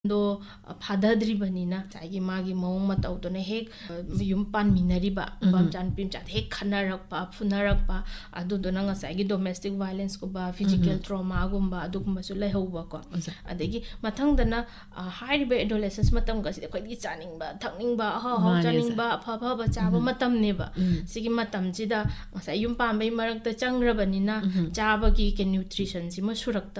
ꯗꯣ ꯐꯥꯗꯗ꯭ꯔꯤꯕꯅꯤꯅ ꯉꯁꯥꯏꯒꯤ ꯃꯥꯒꯤ ꯃꯑꯣꯡ ꯃꯇꯧꯗꯨꯅ ꯍꯦꯛ ꯌꯨꯝ ꯄꯥꯟꯃꯤꯟꯅꯔꯤꯕ ꯃꯆꯥ ꯅꯨꯄꯤ ꯃꯆꯥ ꯍꯦꯛ ꯈꯟꯅꯔꯛꯄ ꯐꯨꯅꯔꯛꯄ ꯑꯗꯨꯗꯨꯅ ꯉꯁꯥꯏꯒꯤ ꯗꯣꯃꯦꯁꯇꯤꯛ ꯚꯥꯏꯂꯦꯟꯁꯀꯨꯝꯕ ꯐꯤꯖꯤꯀꯦꯜ ꯇ꯭ꯔꯣꯃꯥꯒꯨꯝꯕ ꯑꯗꯨꯒꯨꯝꯕꯁꯨ ꯂꯩꯍꯧꯕꯀꯣ ꯑꯗꯒꯤ ꯃꯊꯪꯗꯅ ꯍꯥꯏꯔꯤꯕ ꯑꯦꯗꯣꯂꯦꯁꯦꯟꯁ ꯃꯇꯝꯒꯁꯤꯗꯤ ꯑꯩꯈꯣꯏꯒꯤ ꯆꯥꯅꯤꯡꯕ ꯊꯛꯅꯤꯡꯕ ꯑꯍꯥꯎ ꯑꯍꯥꯎ ꯆꯥꯅꯤꯡꯕ ꯑꯐꯕ ꯆꯥꯕ ꯃꯇꯝꯅꯦꯕ ꯁꯤꯒꯤ ꯃꯇꯝꯁꯤꯗ ꯉꯁꯥꯏ ꯌꯨꯝ ꯄꯥꯟꯕꯩ ꯃꯔꯛꯇ ꯆꯪꯈ꯭ꯔꯕꯅꯤ나 ꯆꯥꯕꯒꯤ ꯅ꯭ꯌꯨꯇ꯭ꯔꯤꯁꯟꯁꯤꯃ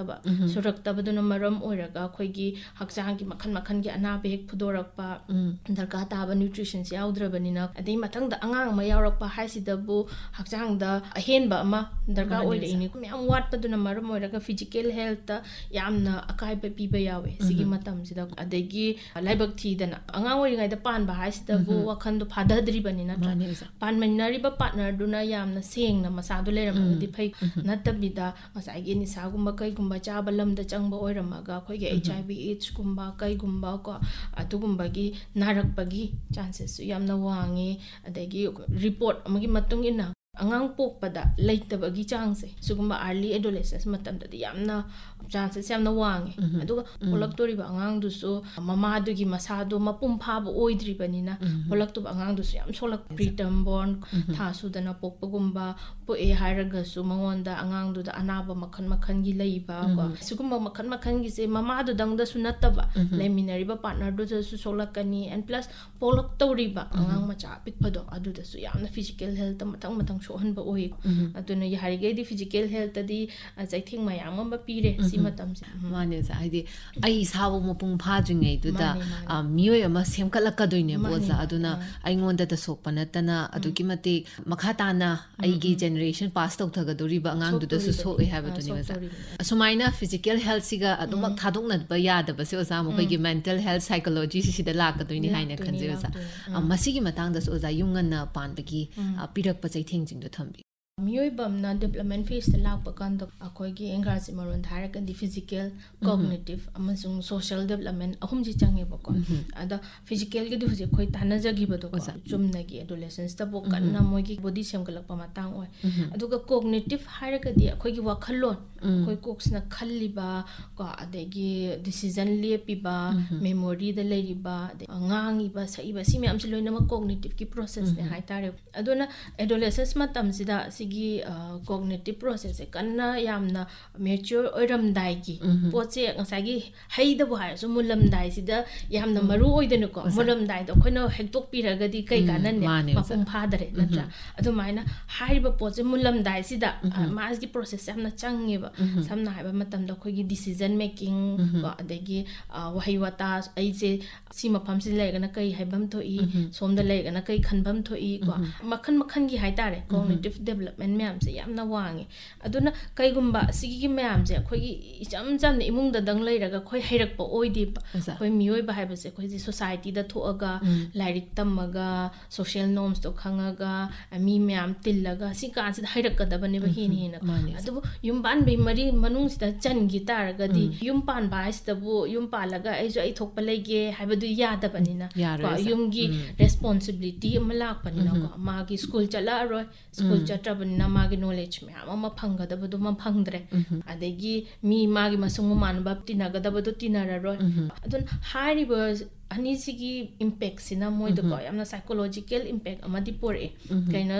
ꯁꯨꯔꯛꯇꯕꯗꯨꯅ ꯃꯔꯝ ꯑꯣꯏꯔꯒ ꯑꯩꯈꯣꯏꯒꯤ ꯍꯛꯆꯥꯡ ꯃꯈꯟ ꯃꯈꯟꯒꯤ ꯑꯅꯥꯕ ꯍꯦꯛ ꯐꯨꯗꯣꯔꯛꯄ ꯗꯔꯀꯥꯔ ꯇꯥꯕ ꯅ꯭ꯌꯨꯇ꯭ꯔꯤꯁꯟꯁꯤ ꯌꯥꯎꯗ꯭ꯔꯕꯅꯤꯅ ꯑꯗꯩ ꯃꯊꯪꯗ ꯑꯉꯥꯡ ꯑꯃ ꯌꯥꯎꯔꯛꯄ ꯍꯥꯏꯁꯤꯗꯕꯨ ꯍꯛꯆꯥꯡꯗ ꯑꯍꯦꯟꯕ ꯑꯃ ꯗꯔꯀꯥꯔ ꯑꯣꯏꯔꯛꯏꯅꯤ ꯃꯌꯥꯝ ꯋꯥꯠꯄꯗꯨꯅ ꯃꯔꯝ ꯑꯣꯏꯔꯒ ꯐꯤꯖꯤꯀꯦꯜ ꯍꯦꯜꯊꯇ ꯌꯥꯝꯅ ꯑꯀꯥꯏꯕ ꯄꯤꯕ ꯌꯥꯎꯋꯦ ꯁꯤꯒꯤ ꯃꯇꯝꯁꯤꯗ ꯑꯗꯒꯤ ꯂꯥꯏꯕꯛ ꯊꯤꯗꯅ ꯑꯉꯥꯡ ꯑꯣꯏꯔꯤꯉꯩꯗ ꯄꯥꯟꯕ ꯍꯥꯏꯁꯤꯗꯕꯨ ꯋꯥꯈꯟꯗꯣ ꯐꯥꯗꯗ꯭ꯔꯤꯕꯅꯤ ꯅꯠꯇ꯭ꯔꯥ ꯄꯥꯟꯃꯤꯟꯅꯔꯤꯕ ꯄꯥꯔꯠꯅꯔꯗꯨꯅ ꯌꯥꯝꯅ ꯁꯦꯡꯅ ꯃꯁꯥꯗꯣ ꯂꯩꯔꯝꯃꯒꯗꯤ ꯐꯩ ꯅꯠꯇꯕꯤꯗ ꯉꯁꯥꯏꯒꯤ ꯅꯤꯁꯥꯒꯨꯝꯕ ꯀꯩꯒꯨꯝꯕ ꯆꯥꯕ ꯂꯝꯗ ꯆꯪꯕ ꯑꯣꯏꯔꯝꯃꯒ ꯑꯩꯈꯣꯏꯒꯤ HIV AIDS ꯀꯩꯒꯨꯝꯕ ꯀꯣ ꯑꯗꯨꯒꯨꯝꯕꯒꯤ ꯅꯥꯔꯛꯄꯒꯤ ꯆꯥꯟꯁꯦꯁꯁꯨ ꯌꯥꯝꯅ ꯋꯥꯡꯉꯤ ꯑꯗꯒꯤ ꯔꯤꯄꯣꯔꯠ ꯑꯃꯒꯤ ꯃꯇꯨꯡ ꯏꯟꯅ ꯑꯉꯥꯡ ꯄꯣꯛꯄꯗ ꯂꯩꯇꯕꯒꯤ ꯆꯥꯡꯁꯦ ꯁꯤꯒꯨꯝꯕ ꯑꯥꯔꯂꯤ ꯑꯦꯗꯣꯂꯦꯁꯦꯟꯁ ꯃꯇꯝꯗꯗꯤ ꯌꯥꯝꯅ ꯆꯥꯟꯁꯦꯁ ꯌꯥꯝꯅ ꯋꯥꯡꯉꯤ ꯑꯗꯨꯒ ꯄꯣꯛꯂꯛꯇꯣꯔꯤꯕ ꯑꯉꯥꯡꯗꯨꯁꯨ ꯃꯃꯥꯗꯨꯒꯤ ꯃꯁꯥꯗꯣ ꯃꯄꯨꯡ ꯐꯥꯕ ꯑꯣꯏꯗ꯭ꯔꯤꯕꯅꯤꯅ ꯄꯣꯛꯂꯛꯇꯣꯕ ꯑꯉꯥꯡꯗꯨꯁꯨ ꯌꯥꯝ ꯁꯣꯛꯂꯛꯄ ꯄ꯭ꯔꯤꯇꯔꯝ ꯕꯣꯔꯟ ꯊꯥ ꯁꯨꯗꯅ ꯄꯣꯛꯄꯒꯨꯝꯕ ꯄꯣꯛꯑꯦ ꯍꯥꯏꯔꯒꯁꯨ ꯃꯉꯣꯟꯗ ꯑꯉꯥꯡꯗꯨꯗ ꯑꯅꯥꯕ ꯃꯈꯜ ꯃꯈꯜꯒꯤ ꯂꯩꯕ ꯀꯣ ꯁꯤꯒꯨꯝꯕ ꯃꯈꯜ ꯃꯈꯜꯒꯤꯁꯦ ꯃꯃꯥꯗꯨꯗꯪꯗꯁꯨ ꯅꯠꯇꯕ ꯂꯩꯃꯤꯟꯅꯔꯤꯕ ꯄꯥꯔꯠꯅꯔꯗꯨꯗꯁꯨ ꯁꯣꯛꯂꯛꯀꯅꯤ ꯑꯦꯟ ꯄ꯭ꯂꯁ ꯄꯣꯛꯂꯛꯇꯧꯔꯤꯕ ꯑꯉꯥꯡ ꯃꯆꯥ ꯑꯄꯤꯛꯄꯗꯣ ꯑꯗꯨꯗꯁꯨ ꯌꯥꯝꯅ ꯐꯤꯖꯤꯀꯦꯜ ꯍꯦꯜꯊꯇ ꯃꯊꯪ ꯁꯣꯛꯍꯟꯕ ꯑꯣꯏ ꯑꯗꯨꯅ ꯌꯥꯔꯤꯈꯩꯗꯤ ꯐꯤꯖꯤꯀꯦꯜ ꯍꯦꯜꯊꯇꯗꯤ ꯆꯩꯊꯦꯡ ꯃꯌꯥꯝ ꯑꯃ ꯄꯤꯔꯦ ꯁꯤ ꯃꯇꯝꯁꯦ ꯃꯥꯅꯦ ꯑꯣꯖꯥ ꯍꯥꯏꯗꯤ ꯑꯩ ꯏꯁꯥꯕꯨ ꯃꯄꯨꯡ ꯐꯥꯗ꯭ꯔꯤꯉꯩꯗꯨꯗ ꯃꯤꯑꯣꯏ ꯑꯃ ꯁꯦꯝꯒꯠꯂꯛꯀꯗꯣꯏꯅꯦꯕ ꯑꯣꯖꯥ ꯑꯗꯨꯅ ꯑꯩꯉꯣꯟꯗꯇ ꯁꯣꯛꯄ ꯅꯠꯇꯅ ꯑꯗꯨꯛꯀꯤ ꯃꯇꯤꯛ ꯃꯈꯥ ꯇꯥꯅ ꯑꯩꯒꯤ ꯖꯦꯅꯦꯔꯦꯁꯟ ꯄꯥꯁ ꯇꯧꯊꯒꯗꯧꯔꯤꯕ ꯑꯉꯥꯡꯗꯨꯗꯁꯨ ꯁꯣꯛꯑꯦ ꯍꯥꯏꯕꯗꯨꯅꯦ ꯑꯣꯖꯥ ꯑꯁꯨꯃꯥꯏꯅ ꯐꯤꯖꯤꯀꯦꯜ ꯍꯦꯜꯊꯁꯤꯒ ꯑꯗꯨꯃꯛ ꯊꯥꯗꯣꯛꯅꯕ ꯌꯥꯗꯕꯁꯦ ꯑꯣꯖꯥ ꯃꯈꯣꯏꯒꯤ ꯃꯦꯟꯇꯦꯜ ꯍꯦꯜꯊ ꯁꯥꯏꯀꯣꯂꯣꯖꯤꯁꯤꯗ ꯂꯥꯛꯀꯗꯣꯏꯅꯤ ꯍꯥꯏꯅ ꯈꯟꯖꯩ ꯑꯣꯖꯥ ꯃꯁꯤꯒꯤ ꯃꯇꯥꯡꯗꯁꯨ ꯑꯣꯖꯥ ꯌꯨꯝ ꯉꯟꯅ ꯄꯥꯟꯕꯒꯤ ꯄꯤꯔꯛꯄ ꯆꯩꯊꯦꯡꯁꯤꯡꯗꯣ ꯊꯝꯕꯤ ꯃꯤꯑꯣꯏꯕ ꯑꯃꯅ ꯗꯦꯕꯂꯞꯃꯦꯟ ꯐꯦꯁꯇ ꯂꯥꯛꯄ ꯀꯥꯟꯗ ꯑꯩꯈꯣꯏꯒꯤ ꯏꯪꯒ꯭ꯔꯥꯖꯤ ꯃꯔꯣꯟꯗ ꯍꯥꯏꯔꯒꯗꯤ ꯐꯤꯖꯤꯀꯦꯜ ꯀꯣꯒꯅꯤꯇꯤቭ ꯑꯃꯁꯨꯡ ꯁꯣꯁꯤꯌꯦꯜ ꯗꯦꯕꯂꯞꯃꯦꯟ ꯑꯍꯨꯝꯁꯤ ꯆꯪꯉꯦꯕꯀꯣ ꯑꯗ ꯐꯤꯖꯤꯀꯦꯜꯒꯤꯗꯤ ꯍꯧꯖꯤꯛ ꯑꯩꯈꯣꯏ ꯇꯥꯟꯅꯖꯈꯤꯕꯗꯣꯀꯣ ꯆꯨꯝꯅꯒꯤ ꯑꯦꯗꯣꯂꯦꯁꯦꯟꯁꯇꯕꯨ ꯀꯟꯅ ꯃꯣꯏꯒꯤ ꯕꯣꯗꯤ ꯁꯦꯝꯒꯠꯂꯛꯄ ꯃꯇꯥꯡ ꯑꯣꯏ ꯑꯗꯨꯒ ꯀꯣꯒꯅꯤꯇꯤቭ ꯍꯥꯏꯔꯒꯗꯤ ꯑꯩꯈꯣꯏꯒꯤ ꯋꯥꯈꯜꯂꯣꯟ ꯑꯩꯈꯣꯏ ꯀꯣꯛꯁꯤꯅ ꯈꯜꯂꯤꯕ ꯀꯣ ꯑꯗꯒꯤ ꯗꯤꯁꯤꯖꯟ ꯂꯦꯞꯄꯤꯕ ꯃꯦꯃꯣꯔꯤꯗ ꯂꯩꯔꯤꯕ ꯉꯥꯡꯉꯤꯕ ꯁꯛꯏꯕ ꯁꯤ ꯃꯌꯥꯝꯁꯤ ꯂꯣꯏꯅꯃꯛ ꯀꯣꯒꯅꯤꯇꯤቭꯀꯤ ꯄ꯭ꯔꯣꯁꯦꯁꯅꯦ ꯍꯥꯏꯇꯥꯔꯦ ꯑꯗꯨꯅ ꯑꯦꯗꯣꯂꯦꯁꯦꯟꯁ ꯃꯇꯝꯁꯤꯗ ꯁꯤꯒꯤ ꯀꯣꯒꯅꯤꯇꯤቭ ꯄ꯭ꯔꯣꯁꯦꯁꯁꯦ ꯀꯟꯅ ꯌꯥꯝꯅ ꯃꯦꯆ꯭ꯌꯣꯔ ꯑꯣꯏꯔꯝꯗꯥꯏꯒꯤ ꯄꯣꯠꯁꯦ ꯉꯁꯥꯏꯒꯤ ꯍꯩꯗꯕꯨ ꯍꯥꯏꯔꯁꯨ ꯃꯨꯜꯂꯝꯗꯥꯏꯁꯤꯗ ꯌꯥꯝꯅ ꯃꯔꯨ ꯑꯣꯏꯗꯅꯀꯣ ꯃꯨꯜꯂꯝꯗꯥꯏꯗꯣ ꯑꯩꯈꯣꯏꯅ ꯍꯦꯛꯇꯣꯛꯄꯤꯔꯒꯗꯤ ꯀꯩ ꯀꯥꯟꯅꯅꯤ ꯃꯄꯨꯡ ꯐꯥꯗꯔꯦ ꯅꯠꯇ꯭ꯔꯥ ꯑꯗꯨꯃꯥꯏꯅ ꯍꯥꯏꯔꯤꯕ ꯄꯣꯠꯁꯦ ꯃꯨꯜꯂꯝꯗꯥꯏꯁꯤꯗ ꯃꯥꯒꯤ ꯄ꯭ꯔꯣꯁꯦꯁꯁꯦ ꯌꯥꯝꯅ ꯆꯪꯉꯦꯕ ꯁꯝꯅ ꯍꯥꯏꯕ ꯃꯇꯝꯗ ꯑꯩꯈꯣꯏꯒꯤ ꯗꯤꯁꯤꯖꯟ ꯃꯦꯀꯤꯡ ꯀꯣ ꯑꯗꯒꯤ ꯋꯥꯍꯩ ꯋꯥꯇꯥ ꯑꯩꯁꯦ ꯁꯤ ꯃꯐꯝꯁꯤꯗ ꯂꯩꯔꯒꯅ ꯀꯩ ꯍꯥꯏꯐꯝ ꯊꯣꯛꯏ ꯁꯣꯝꯗ ꯂꯩꯔꯒꯅ ꯀꯩ ꯈꯟꯐꯝ ꯊꯣꯛꯏ ꯀꯣ ꯃꯈꯟ ꯃꯈꯟꯒꯤ ꯍꯥꯏꯇꯥꯔꯦ ꯀꯣꯒꯅꯤꯇꯤቭ ꯗꯦꯕꯂꯞꯃꯦꯟ ꯃꯌꯥꯝꯁꯦ ꯌꯥꯝꯅ ꯋꯥꯡꯉꯦ ꯑꯗꯨꯅ ꯀꯩꯒꯨꯝꯕ ꯁꯤꯒꯤ ꯃꯌꯥꯝꯁꯦ ꯑꯩꯈꯣꯏꯒꯤ ꯏꯆꯝ ꯆꯝꯅ ꯏꯃꯨꯡꯗꯗꯪ ꯂꯩꯔꯒ ꯑꯩꯈꯣꯏ ꯍꯩꯔꯛꯄ ꯑꯣꯏꯗꯦꯕ ꯑꯩꯈꯣꯏ ꯃꯤꯑꯣꯏꯕ ꯍꯥꯏꯕꯁꯦ ꯑꯩꯈꯣꯏꯁꯦ ꯁꯣꯁꯥꯏꯇꯤꯗ ꯊꯣꯛꯑꯒ ꯂꯥꯏꯔꯤꯛ ꯇꯝꯃꯒ ꯁꯣꯁꯤꯌꯦꯜ ꯅꯣꯔꯝꯁꯇꯣ ꯈꯪꯉꯒ ꯃꯤ ꯃꯌꯥꯝ ꯇꯤꯜꯂꯒ ꯁꯤ ꯀꯥꯟꯁꯤꯗ ꯍꯩꯔꯛꯀꯗꯕꯅꯦꯕ ꯍꯦꯟꯅ ꯑꯗꯨꯕꯨ ꯌꯨꯝ ꯄꯥꯟꯕꯩ ꯃꯅꯨꯡꯁꯤꯗ ꯆꯟꯈꯤ ꯇꯥꯔꯒꯗꯤ ꯌꯨꯝ ꯄꯥꯟꯕ ꯍꯥꯏꯁꯤꯗꯕꯨ ꯌꯨꯝ ꯄꯥꯜꯂꯒ ꯑꯩꯁꯨ ꯑꯩ ꯊꯣꯛꯄ ꯂꯩꯒꯦ ꯍꯥꯏꯕꯗꯨ ꯌꯥꯗꯕꯅꯤꯅ ꯀꯣ ꯌꯨꯝꯒꯤ ꯔꯦꯁꯄꯣꯟꯁꯤꯕꯤꯂꯤꯇꯤ ꯑꯃ ꯂꯥꯛꯄꯅꯤꯅꯀꯣ ꯃꯥꯒꯤ ꯁ꯭ꯀꯨꯜ ꯆꯠꯂꯛꯑꯔꯣꯏ ꯁ꯭ꯀꯨꯜ ꯆꯠꯇ꯭ꯔꯕꯅꯤꯅ ꯃꯥꯒꯤ ꯅꯣꯂꯦꯖ ꯃꯌꯥꯝ ꯑꯃ ꯐꯪꯒꯗꯕꯗꯣ ꯑꯃ ꯐꯪꯗ꯭ꯔꯦ ꯑꯗꯒꯤ ꯃꯥꯒꯤ ꯃꯁꯨꯡ ꯃꯃꯥꯟꯅꯕ ꯇꯤꯟꯅꯒꯗꯕꯗꯣ ꯇꯤꯟꯅꯔꯔꯣꯏ ꯑꯗꯨꯅ ꯍꯥꯏꯔꯤꯕ ꯑꯅꯤꯁꯤꯒꯤ ꯏꯝꯄꯦꯛꯁꯤꯅ ꯃꯣꯏꯗꯀꯣ ꯌꯥꯝꯅ ꯁꯥꯏꯀꯣꯂꯣꯖꯤꯀꯦꯜ ꯏꯝꯄꯦꯛ ꯑꯃꯗꯤ ꯄꯣꯔꯛꯑꯦ ꯀꯩꯅꯣ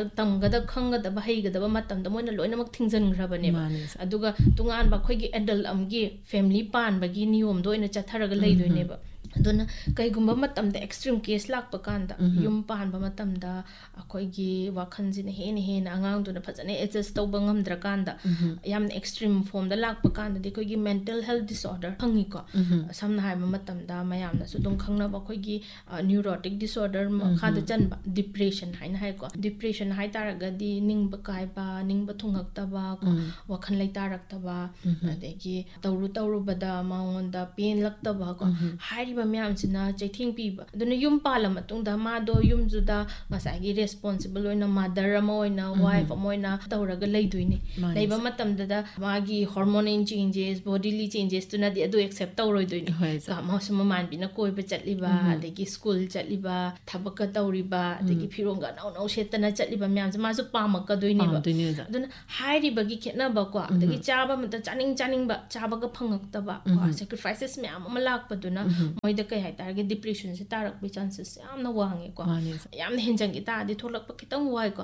ꯈꯪꯒꯗꯕ ꯍꯩꯒꯗꯕ ꯃꯇꯝꯗ ꯃꯣꯏꯅ ꯂꯣꯏꯅꯃꯛ ꯊꯤꯡꯖꯤꯟꯈ꯭ꯔꯕꯅꯦꯕ ꯑꯗꯨꯒ ꯇꯣꯉꯥꯟꯕ ꯑꯩꯈꯣꯏꯒꯤ ꯑꯦꯗꯜꯠ ꯑꯃꯒꯤ ꯐꯦꯃꯤꯂꯤ ꯄꯥꯟꯕꯒꯤ ꯅꯤꯌꯣꯝꯗ ꯑꯣꯏꯅ ꯆꯠꯊꯔꯒ ꯂꯩꯗꯣꯏꯅꯦꯕ ꯑꯗꯨꯅ ꯀꯩꯒꯨꯝꯕ ꯃꯇꯝꯗ ꯑꯦꯛꯁꯇ꯭रीम ꯀꯦꯁ ꯂꯥꯛꯄ ꯀꯥꯟꯗ ꯌꯨꯝ ꯄꯥꯟꯕ ꯃꯇꯝꯗ ꯑꯩꯈꯣꯏꯒꯤ ꯋꯥꯈꯜꯁꯤꯅ ꯍꯦꯟꯅ ꯑꯉꯥꯡꯗꯨꯅ ꯐꯖꯅ ꯑꯦꯗꯖꯁ ꯇꯧꯕ ꯉꯝꯗ꯭ꯔꯀꯥꯟꯗ ꯌꯥꯝꯅ ꯑꯦꯛꯁꯇ꯭रीꯝ ꯐꯣꯝꯗ ꯂꯥꯛꯄ ꯀꯥꯟꯗꯗꯤ ꯑꯩꯈꯣꯏꯒꯤ ꯃꯦꯟꯇꯦꯜ ꯍꯦꯜꯊ ꯗꯤꯁꯑꯣꯔꯗꯔ ꯐꯪꯉꯤꯀꯣ ꯁꯝꯅ ꯍꯥꯏꯕ ꯃꯇꯝꯗ ꯃꯌꯥꯝꯅꯁꯨ ꯑꯗꯨꯝ ꯈꯪꯅꯕ ꯑꯩꯈꯣꯏꯒꯤ neurotic disorder मखादा चनबा depression हाइना haiku depression high तारगदी निंगबा कायबा निंगबा थुंगक्तबा को वखन लैतारक्तबा अदेगी तौरु तौरुबदा मांगोंदा पेन लक्तबा को हाइरिबा ꯃꯌꯥꯝꯁꯤꯅ ꯆꯩꯊꯦꯡ ꯄꯤꯕ ꯑꯗꯨꯅ ꯌꯨꯝ ꯄꯥꯜꯂ ꯃꯇꯨꯡꯗ ꯃꯥꯗꯣ ꯌꯨꯝꯗꯨꯗ ꯉꯁꯥꯏꯒꯤ ꯔꯦꯁꯄꯣꯟꯁꯤꯕꯜ ꯑꯣꯏꯅ ꯃꯥꯗꯔ ꯑꯃ ꯑꯣꯏꯅ ꯋꯥꯏꯐ ꯑꯃ ꯑꯣꯏꯅ ꯇꯧꯔꯒ ꯂꯩꯗꯣꯏꯅꯤ ꯂꯩꯕ ꯃꯇꯝꯗꯗ ꯃꯥꯒꯤ ꯍꯣꯔꯃꯣꯅꯦꯜ ꯆꯦꯟꯖꯦꯁ ꯕꯣꯗꯤꯂꯤ ꯆꯦꯟꯖꯦꯁꯇꯨꯅꯗꯤ ꯑꯗꯨ ꯑꯦꯛꯁꯦꯞ ꯇꯧꯔꯣꯏꯗꯣꯏꯅꯤ ꯃꯥꯁꯨ ꯃꯃꯥꯟꯕꯤꯅ ꯀꯣꯏꯕ ꯆꯠꯂꯤꯕ ꯑꯗꯒꯤ ꯁ꯭ꯀꯨꯜ ꯆꯠꯂꯤꯕ ꯊꯕꯛꯀ ꯇꯧꯔꯤꯕ ꯑꯗꯒꯤ ꯐꯤꯔꯣꯟꯒ ꯑꯅꯧ ꯁꯦꯠꯇꯅ ꯆꯠꯂꯤꯕ ꯃꯌꯥꯝꯁꯦ ꯃꯥꯁꯨ ꯄꯥꯝꯃꯛꯀꯗꯣꯏꯅꯦꯕ ꯑꯗꯨꯅ ꯍꯥꯏꯔꯤꯕꯒꯤ ꯈꯦꯠꯅꯕꯀꯣ ꯑꯗꯒꯤ ꯆꯥꯕ ꯃꯇꯝꯗ ꯆꯥꯅꯤꯡꯕ ꯆꯥꯕꯒ ꯐꯪꯉꯛꯇꯕ ꯁꯦꯀ꯭ꯔꯤꯐꯥꯏꯁꯦꯁ ꯃꯌꯥꯝ ꯑꯃ ꯂꯥꯛꯄꯗꯨꯅ ꯃꯣꯏꯗ ꯀꯩ ꯍꯥꯏꯇꯥꯔꯒꯦ ꯗꯤꯄ꯭ꯔꯦꯁꯟꯁꯦ ꯇꯥꯔꯛꯄꯒꯤ ꯆꯥꯟꯁꯦꯁ ꯌꯥꯝꯅ ꯋꯥꯡꯉꯦꯀꯣ ꯌꯥꯝꯅ ꯍꯦꯟꯖꯟꯈꯤ ꯇꯥꯔꯗꯤ ꯊꯣꯛꯂꯛꯄ ꯈꯤꯇꯪ ꯋꯥꯏꯀꯣ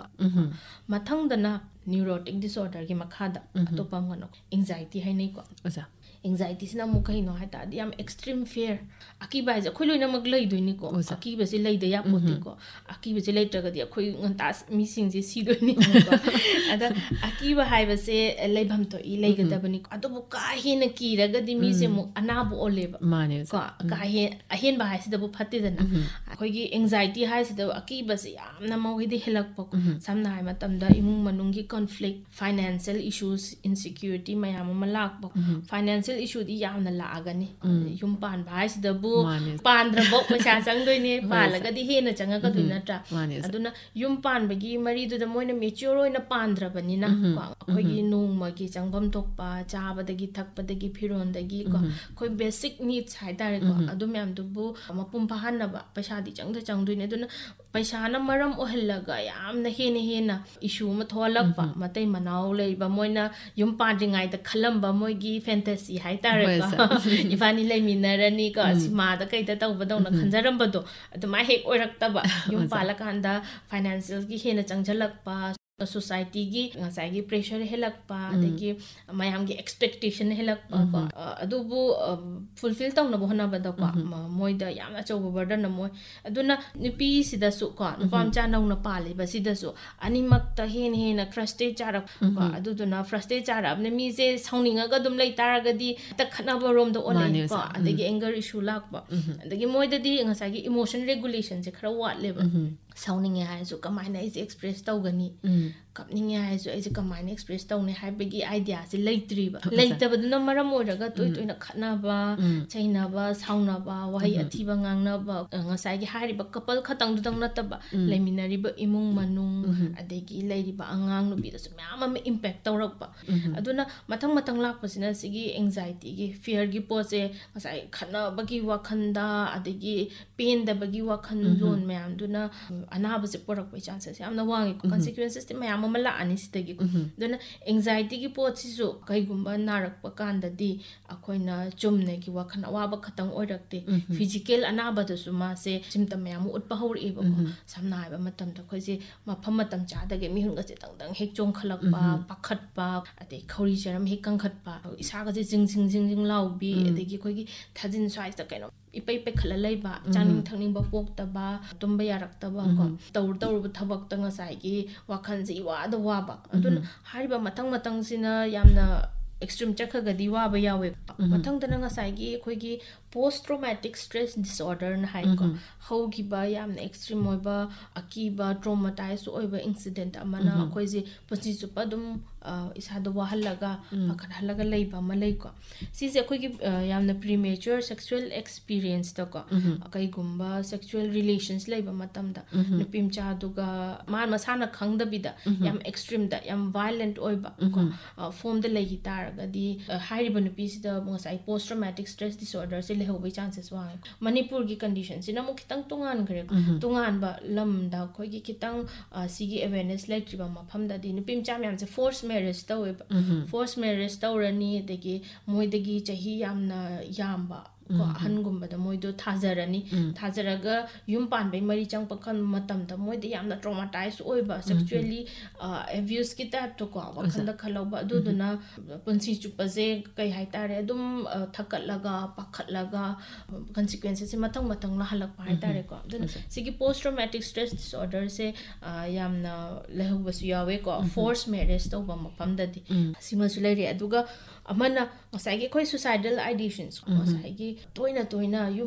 ꯃꯊꯪꯗꯅ ꯅ꯭ꯌꯨꯔꯣꯇꯤꯛ ꯗꯤꯁꯑꯣꯔꯗꯔꯒꯤ ꯃꯈꯥꯗ ꯑꯇꯣꯞꯄ ꯑꯃꯒꯅ ꯑꯦꯡꯖꯥꯏꯇꯤ ꯍꯥꯏꯅꯩꯀꯣ ꯑꯦꯡꯖꯥꯏꯇꯤꯁꯤꯅ ꯑꯃꯨꯛ ꯀꯩꯅꯣ ꯍꯥꯏ ꯇꯥꯔꯗꯤ ꯌꯥꯝ ꯑꯦꯛꯁꯇ꯭रीम ꯐꯤꯌꯔ ꯑꯀꯤꯕ ꯍꯥꯏꯁꯦ ꯑꯩꯈꯣꯏ ꯂꯣꯏꯅꯃꯛ ꯂꯩꯗꯣꯏꯅꯤꯀꯣ ꯑꯀꯤꯕꯁꯦ ꯂꯩꯗ ꯌꯥꯄꯣꯠꯇꯦꯀꯣ ꯑꯀꯤꯕꯁꯦ ꯂꯩꯇ꯭ꯔꯒꯗꯤ ꯑꯩꯈꯣꯏ ꯉꯟꯇꯥ ꯃꯤꯁꯤꯡꯁꯦ ꯁꯤꯗꯣꯏꯅꯤꯀꯣ ꯑꯗ ꯑꯀꯤꯕ ꯍꯥꯏꯕꯁꯦ ꯂꯩꯐꯝ ꯊꯣꯛꯏ ꯂꯩꯒꯗꯕꯅꯤꯀꯣ ꯑꯗꯨꯕꯨ ꯀꯥ ꯍꯦꯟꯅ ꯀꯤꯔꯒꯗꯤ ꯃꯤꯁꯦ ꯑꯃꯨꯛ ꯑꯅꯥꯕ ꯑꯣꯜꯂꯦꯕ ꯀꯣ ꯑꯍꯦꯟꯕ ꯍꯥꯏꯁꯤꯗꯕꯨ ꯐꯠꯇꯦꯗꯅ ꯑꯩꯈꯣꯏꯒꯤ ꯑꯦꯡꯖꯥꯏꯇꯤ ꯍꯥꯏꯁꯤꯗ ꯑꯀꯤꯕꯁꯦ ꯌꯥꯝꯅ ꯃꯈꯣꯏꯗ ꯍꯦꯜꯂꯛꯄ ꯁꯝꯅ ꯍꯥꯏ ꯃꯇꯝꯗ ꯏꯃꯨꯡ ꯃꯅꯨꯡꯒꯤ ꯀꯟꯐ꯭ꯂꯤꯛ ꯐꯥꯏꯅꯥꯟꯁꯤꯌꯦꯜ ꯏꯁꯨꯁ ꯏꯟꯁꯤꯀ꯭ꯌꯨꯔꯤꯇꯤ ꯃꯌꯥꯝ ꯑꯃ ꯂꯥꯛꯄ ꯐꯥꯏꯅꯥꯟꯁꯤꯌꯦꯜ ꯏꯁꯨꯗꯤ ꯌꯥꯝꯅ ꯂꯥꯛꯑꯒꯅꯤ ꯌꯨꯝ ꯄꯥꯟꯕ ꯍꯥꯏꯁꯤꯗꯕꯨ ꯄꯥꯟꯗ꯭ꯔꯕꯣꯛ ꯄꯩꯁꯥ ꯆꯪꯗꯣꯏꯅꯦ ꯄꯥꯜꯂꯒꯗꯤ ꯍꯦꯟꯅ ꯆꯪꯉꯛꯀꯗꯣꯏ ꯅꯠꯇ꯭ꯔꯥ ꯑꯗꯨꯅ ꯌꯨꯝ ꯄꯥꯟꯕꯒꯤ ꯃꯔꯤꯗꯨꯗ ꯃꯣꯏꯅ ꯃꯦꯆ꯭ꯌꯣꯔ ꯑꯣꯏꯅ ꯄꯥꯟꯗ꯭ꯔꯕꯅꯤꯅ ꯀꯣ ꯑꯩꯈꯣꯏꯒꯤ ꯅꯣꯡꯃꯒꯤ ꯆꯪꯐꯝ ꯊꯣꯛꯄ ꯆꯥꯕꯗꯒꯤ ꯊꯛꯄꯗꯒꯤ ꯐꯤꯔꯣꯟꯗꯒꯤ ꯀꯣ ꯑꯩꯈꯣꯏ ꯕꯦꯁꯤꯛ ꯅꯤꯗꯁ ꯍꯥꯏꯇꯥꯔꯦꯀꯣ ꯑꯗꯨ ꯃꯌꯥꯝꯗꯨꯕꯨ ꯃꯄꯨꯡ ꯐꯥꯍꯟꯅꯕ ꯄꯩꯁꯥꯗꯤ ꯆꯪꯗꯣꯏꯅꯦ ꯑꯗꯨꯅ ꯄꯩꯁꯥꯅ ꯃꯔꯝ ꯑꯣꯏꯍꯜꯂꯒ ꯌꯥꯝꯅ ꯍꯦꯟꯅ ꯏꯁꯨ ꯑꯃ ꯊꯣꯛꯍꯜꯂꯛꯄ ꯃꯇꯩ ꯃꯅꯥꯎ ꯂꯩꯕ ꯃꯣꯏꯅ ꯌꯨꯝ ꯄꯥꯟꯗ꯭ꯔꯤꯉꯩꯗ ꯈꯜꯂꯝꯕ ꯃꯣꯏꯒꯤ ꯐꯦꯟꯇꯁꯤ ꯍꯥꯏꯇꯥꯔꯦꯀꯣ ꯏꯕꯥꯅꯤ ꯂꯩꯃꯤꯟꯅꯔꯅꯤꯀꯣ ꯁꯤꯃꯥꯗ ꯀꯩꯗ ꯇꯧꯕꯗꯧꯅ ꯈꯟꯖꯔꯝꯕꯗꯣ ꯑꯗꯨꯃꯥꯏꯅ ꯍꯦꯛ ꯑꯣꯏꯔꯛꯇꯕ ꯌꯨꯝ ꯄꯥꯜꯂꯀꯥꯟꯗ ꯐꯥꯏꯅꯥꯟꯁꯤꯌꯦꯜꯒꯤ ꯍꯦꯟꯅ ꯆꯪꯁꯤꯜꯂꯛꯄ ꯁꯣꯁꯥꯏꯇꯤꯒꯤ ꯉꯁꯥꯏꯒꯤ ꯄ꯭ꯔꯦꯁꯔ ꯍꯦꯜꯂꯛꯄ ꯑꯗꯒꯤ ꯃꯌꯥꯝꯒꯤ ꯑꯦꯛꯁꯄꯦꯛꯇꯦꯁꯟ ꯍꯦꯜꯂꯛꯄ ꯀꯣ ꯑꯗꯨꯕꯨ ꯐꯨꯜꯐꯤꯜ ꯇꯧꯅꯕ ꯍꯣꯠꯅꯕꯗꯀꯣ ꯃꯣꯏꯗ ꯌꯥꯝꯅ ꯑꯆꯧꯕ ꯕꯔꯗꯟ ꯑꯃ ꯑꯣꯏ ꯑꯗꯨꯅ ꯅꯨꯄꯤꯁꯤꯗꯁꯨ ꯀꯣ ꯅꯨꯄꯥ ꯃꯆꯥ ꯅꯧꯅ ꯄꯥꯜꯂꯤꯕꯁꯤꯗꯁꯨ ꯑꯅꯤꯃꯛꯇ ꯍꯦꯟꯅ ꯐ꯭ꯔꯁꯇ꯭ꯔꯦꯠ ꯆꯥꯔꯛꯄ ꯑꯗꯨꯗꯨꯅ ꯐ꯭ꯔꯁꯇ꯭ꯔꯦꯠ ꯆꯥꯔꯛꯑꯕꯅꯤꯅ ꯃꯤꯁꯦ ꯁꯥꯎꯅꯤꯡꯉꯒ ꯑꯗꯨꯝ ꯂꯩ ꯇꯥꯔꯒꯗꯤ ꯍꯦꯛꯇ ꯈꯠꯅꯕ ꯔꯣꯝꯗ ꯑꯣꯜꯂꯛꯑꯦꯀꯣ ꯑꯗꯒꯤ ꯑꯦꯡꯒꯔ ꯏꯁꯨ ꯂꯥꯛꯄ ꯑꯗꯒꯤ ꯃꯣꯏꯗꯗꯤ ꯉꯁꯥꯏꯒꯤ ꯏꯃꯣꯁꯟ ꯔꯦꯒꯨꯂꯦꯁꯟꯁꯦ ꯈꯔ ꯋꯥꯠꯂꯦꯕ ꯁꯥꯎꯅꯤꯡꯉꯦ ꯍꯥꯏꯔꯁꯨ ꯀꯃꯥꯏꯅ ꯑꯩꯁꯦ ꯑꯦꯛꯁꯄ꯭ꯔꯦꯁ ꯇꯧꯒꯅꯤ ꯀꯞꯅꯤꯡꯉꯦ ꯍꯥꯏꯔꯁꯨ ꯑꯩꯁꯦ ꯀꯃꯥꯏꯅ ꯑꯦꯛꯁꯄ꯭ꯔꯦꯁ ꯇꯧꯅꯤ ꯍꯥꯏꯕꯒꯤ ꯑꯥꯏꯗꯤꯌꯥꯁꯦ ꯂꯩꯇ꯭ꯔꯤꯕ ꯂꯩꯇꯕꯗꯨꯅ ꯃꯔꯝ ꯑꯣꯏꯔꯒ ꯇꯣꯏꯅ ꯈꯠꯅꯕ ꯆꯩꯅꯕ ꯁꯥꯎꯅꯕ ꯋꯥꯍꯩ ꯑꯊꯤꯕ ꯉꯥꯡꯅꯕ ꯉꯁꯥꯏꯒꯤ ꯍꯥꯏꯔꯤꯕ ꯀꯄꯜ ꯈꯛꯇꯪꯗꯨꯗꯪ ꯅꯠꯇꯕ ꯂꯩꯃꯤꯟꯅꯔꯤꯕ ꯏꯃꯨꯡ ꯃꯅꯨꯡ ꯑꯗꯒꯤ ꯂꯩꯔꯤꯕ ꯑꯉꯥꯡ ꯅꯨꯄꯤꯗꯁꯨ ꯃꯌꯥꯝ ꯑꯃ ꯏꯝꯄꯦꯛ ꯇꯧꯔꯛꯄ ꯑꯗꯨꯅ ꯃꯊꯪ ꯂꯥꯛꯄꯁꯤꯅ ꯁꯤꯒꯤ ꯑꯦꯡꯖꯥꯏꯇꯤꯒꯤ ꯐꯤꯌꯔꯒꯤ ꯄꯣꯠꯁꯦ ꯉꯁꯥꯏ ꯈꯠꯅꯕꯒꯤ ꯋꯥꯈꯟꯗ ꯑꯗꯒꯤ ꯄꯦꯟꯗꯕꯒꯤ ꯋꯥꯈꯜꯂꯣꯟ ꯃꯌꯥꯝꯗꯨꯅ ꯑꯅꯥꯕꯁꯦ ꯄꯣꯔꯛꯄꯒꯤ ꯆꯥꯟꯁꯦꯁ ꯌꯥꯝꯅ ꯋꯥꯡꯉꯤꯀꯣ ꯀꯟꯁꯤꯀ꯭ꯋꯦꯟꯁꯦꯁꯇꯤ ꯃꯌꯥꯝ ꯑꯃ ꯂꯥꯛꯑꯅꯤ ꯁꯤꯗꯒꯤꯀꯣ ꯑꯗꯨꯅ ꯑꯦꯡꯖꯥꯏꯇꯤꯒꯤ ꯄꯣꯠꯁꯤꯁꯨ ꯀꯩꯒꯨꯝꯕ ꯅꯥꯔꯛꯄ ꯀꯥꯟꯗꯗꯤ ꯑꯩꯈꯣꯏꯅ ꯆꯨꯝꯅꯒꯤ ꯋꯥꯈꯜ ꯑꯋꯥꯕ ꯈꯛꯇꯪ ꯑꯣꯏꯔꯛꯇꯦ ꯐꯤꯖꯤꯀꯦꯜ ꯑꯅꯥꯕꯗꯁꯨ ꯃꯥꯁꯦ ꯁꯤꯝꯇꯝ ꯃꯌꯥꯝ ꯑꯃ ꯎꯠꯄ ꯍꯧꯔꯛꯑꯦꯕꯀꯣ ꯁꯝꯅ ꯍꯥꯏꯕ ꯃꯇꯝꯗ ꯑꯩꯈꯣꯏꯁꯦ ꯃꯐꯝ ꯃꯇꯝ ꯆꯥꯗꯒꯤ ꯃꯤꯍꯨꯟꯒꯁꯦ ꯇꯪ ꯍꯦꯛ ꯆꯣꯡꯈꯠꯂꯛꯄ ꯄꯥꯈꯠꯄ ꯑꯗꯩ ꯈꯧꯔꯤ ꯆꯔꯝ ꯍꯦꯛ ꯀꯟꯈꯠꯄ ꯏꯁꯥꯒꯁꯦ ꯖꯤꯡ ꯂꯥꯎꯕꯤ ꯑꯗꯒꯤ ꯑꯩꯈꯣꯏꯒꯤ ꯊꯥꯖꯤꯟ ꯁ꯭ꯋꯥꯏꯁꯤꯗ ꯀꯩꯅꯣ ꯏꯄꯩ ꯄꯩꯈꯠꯂ ꯂꯩꯕ ꯆꯥꯅꯤꯡ ꯊꯛꯅꯤꯡꯕ ꯄꯣꯛꯇꯕ ꯇꯨꯝꯕ ꯌꯥꯔꯛꯇꯕ ꯀꯣ ꯇꯧꯔꯨꯕ ꯊꯕꯛꯇ ꯉꯁꯥꯏꯒꯤ ꯋꯥꯈꯜꯁꯦ ꯏꯋꯥꯗ ꯋꯥꯕ ꯑꯗꯨꯅ ꯍꯥꯏꯔꯤꯕ ꯃꯊꯪꯁꯤꯅ ꯌꯥꯝꯅ ꯑꯦꯛꯁꯇ꯭रीम ꯆꯠꯈ꯭ꯔꯒꯗꯤ ꯋꯥꯕ ꯌꯥꯎꯋꯦ ꯃꯊꯪꯗꯅ ꯉꯁꯥꯏꯒꯤ ꯑꯩꯈꯣꯏꯒꯤ ꯄꯣꯁ ꯇ꯭ꯔꯣꯃꯦꯇꯤꯛ ꯁ꯭ꯇ꯭ꯔꯦꯁ ꯗꯤꯁꯑꯣꯔꯗꯔꯅ ꯍꯥꯏꯀꯣ ꯍꯧꯈꯤꯕ ꯌꯥꯝꯅ ꯑꯦꯛꯁꯇ꯭रीम ꯑꯣꯏꯕ ꯑꯀꯤꯕ ꯇ꯭ꯔꯣꯃꯥꯇꯥꯏꯁ ꯑꯣꯏꯕ ꯏꯟꯁꯤꯗꯦꯟꯠ ꯑꯃꯅ ꯑꯩꯈꯣꯏꯁꯦ ꯄꯨꯟꯁꯤ ꯆꯨꯞꯄ ꯑꯗꯨꯝ ꯏꯁꯥꯗ ꯋꯥꯍꯜꯂꯒ ꯄꯥꯈꯠꯍꯜꯂꯒ ꯂꯩꯕ ꯑꯃ ꯂꯩꯀꯣ ꯁꯤꯁꯦ ꯑꯩꯈꯣꯏꯒꯤ ꯌꯥꯝꯅ ꯄ꯭ꯔꯤꯃꯦꯆꯨꯔ ꯁꯦꯛꯁꯨꯋꯦꯜ ꯑꯦꯛꯁꯄꯤꯔꯤꯌꯦꯟꯁꯇꯀꯣ ꯀꯩꯒꯨꯝꯕ ꯁꯦꯛꯁꯨꯋꯦꯜ ꯔꯤꯂꯦꯁꯟꯁ ꯂꯩꯕ ꯃꯇꯝꯗ ꯅꯨꯄꯤ ꯃꯆꯥꯗꯨꯒ ꯃꯁꯥꯅ ꯈꯪꯗꯕꯤꯗ ꯌꯥꯝ ꯑꯦꯛꯁꯇ꯭रीꯝꯗ ꯌꯥꯝ ꯚꯥꯏꯂꯦꯟꯠ ꯑꯣꯏꯕ ꯀꯣ ꯐꯣꯝꯗ ꯂꯩꯈꯤ ꯇꯥꯔꯒꯗꯤ ꯍꯥꯏꯔꯤꯕ ꯅꯨꯄꯤꯁꯤꯗ ꯉꯁꯥꯏ ꯄꯣꯁ ꯇ꯭ꯔꯣꯃꯦꯇꯤꯛ ꯁ꯭ꯇ꯭ꯔꯦꯁ ꯗꯤꯁꯑꯣꯔꯗꯔꯁꯦ ꯂꯩꯍꯧꯕꯒꯤ ꯆꯥꯟꯁꯦꯁ ꯋꯥꯡꯉꯦ ꯃꯅꯤꯄꯨꯔꯒꯤ ꯀꯟꯗꯤꯁꯟꯁꯤꯅ ꯑꯃꯨꯛ ꯈꯤꯇꯪ ꯇꯣꯉꯥꯟꯈ꯭ꯔꯦ ꯇꯣꯉꯥꯟꯕ ꯂꯝꯗ ꯑꯩꯈꯣꯏꯒꯤ ꯈꯤꯇꯪ ꯁꯤꯒꯤ ꯑꯦꯋꯦꯔꯅꯦꯁ ꯂꯩꯇ꯭ꯔꯤꯕ ꯃꯐꯝꯗꯗꯤ ꯅꯨꯄꯤ ꯃꯆꯥ ꯃꯌꯥꯝꯁꯦ ꯐꯣꯔꯁ ꯃꯦꯔꯦꯖ ꯇꯧꯋꯦꯕ ꯐꯣꯔꯁ ꯃꯦꯔꯦꯖ ꯇꯧꯔꯅꯤ ꯑꯗꯒꯤ ꯃꯣꯏꯗꯒꯤ ꯆꯍꯤ ꯌꯥꯝꯅ ꯌꯥꯝꯕ ꯀꯣ ꯑꯍꯟꯒꯨꯝꯕꯗ ꯃꯣꯏꯗꯣ ꯊꯥꯖꯔꯅꯤ ꯊꯥꯖꯔꯒ ꯌꯨꯝ ꯄꯥꯟꯕꯩ ꯃꯔꯤ ꯆꯪꯄ ꯃꯇꯝꯗ ꯃꯣꯏꯗ ꯌꯥꯝꯅ ꯇ꯭ꯔꯣꯃꯥꯇꯥꯏꯁ ꯑꯣꯏꯕ ꯁꯦꯛꯆꯨꯋꯦꯜꯂꯤ ꯑꯦꯕ꯭ꯌꯨꯁꯀꯤ ꯇꯥꯏꯞꯇꯀꯣ ꯋꯥꯈꯜꯗ ꯈꯜꯍꯧꯕ ꯑꯗꯨꯗꯨꯅ ꯄꯨꯟꯁꯤ ꯆꯨꯞꯄꯁꯦ ꯀꯩ ꯍꯥꯏꯇꯥꯔꯦ ꯑꯗꯨꯝ ꯊꯛꯀꯠꯂꯒ ꯄꯥꯈꯠꯂꯒ ꯀꯟꯁꯤꯀ꯭ꯋꯦꯟꯁꯦꯁꯦ ꯃꯊꯪ ꯂꯥꯍꯜꯂꯛꯄ ꯍꯥꯏꯇꯥꯔꯦꯀꯣ ꯑꯗꯨꯅ ꯁꯤꯒꯤ ꯄꯣꯁ ꯇ꯭ꯔꯣꯃꯦꯇꯤꯛ ꯁ꯭ꯇ꯭ꯔꯦꯁ ꯗꯤꯁꯑꯣꯔꯗꯔꯁꯦ ꯌꯥꯝꯅ ꯂꯩꯍꯧꯕꯁꯨ ꯌꯥꯎꯋꯦꯀꯣ ꯐꯣꯔꯁ ꯃꯦꯔꯦꯖ ꯇꯧꯕ ꯃꯐꯝꯗꯗꯤ ꯁꯤꯃꯁꯨ ꯂꯩꯔꯦ ꯑꯗꯨꯒ ꯑꯃꯅ ꯉꯁꯥꯏꯒꯤ ꯑꯩꯈꯣꯏ ꯁꯨꯁꯥꯏꯗꯜ ꯑꯥꯏꯗꯦꯁꯟꯁ ꯉꯁꯥꯏꯒꯤ ꯇꯣꯏꯅ ꯌꯨꯝ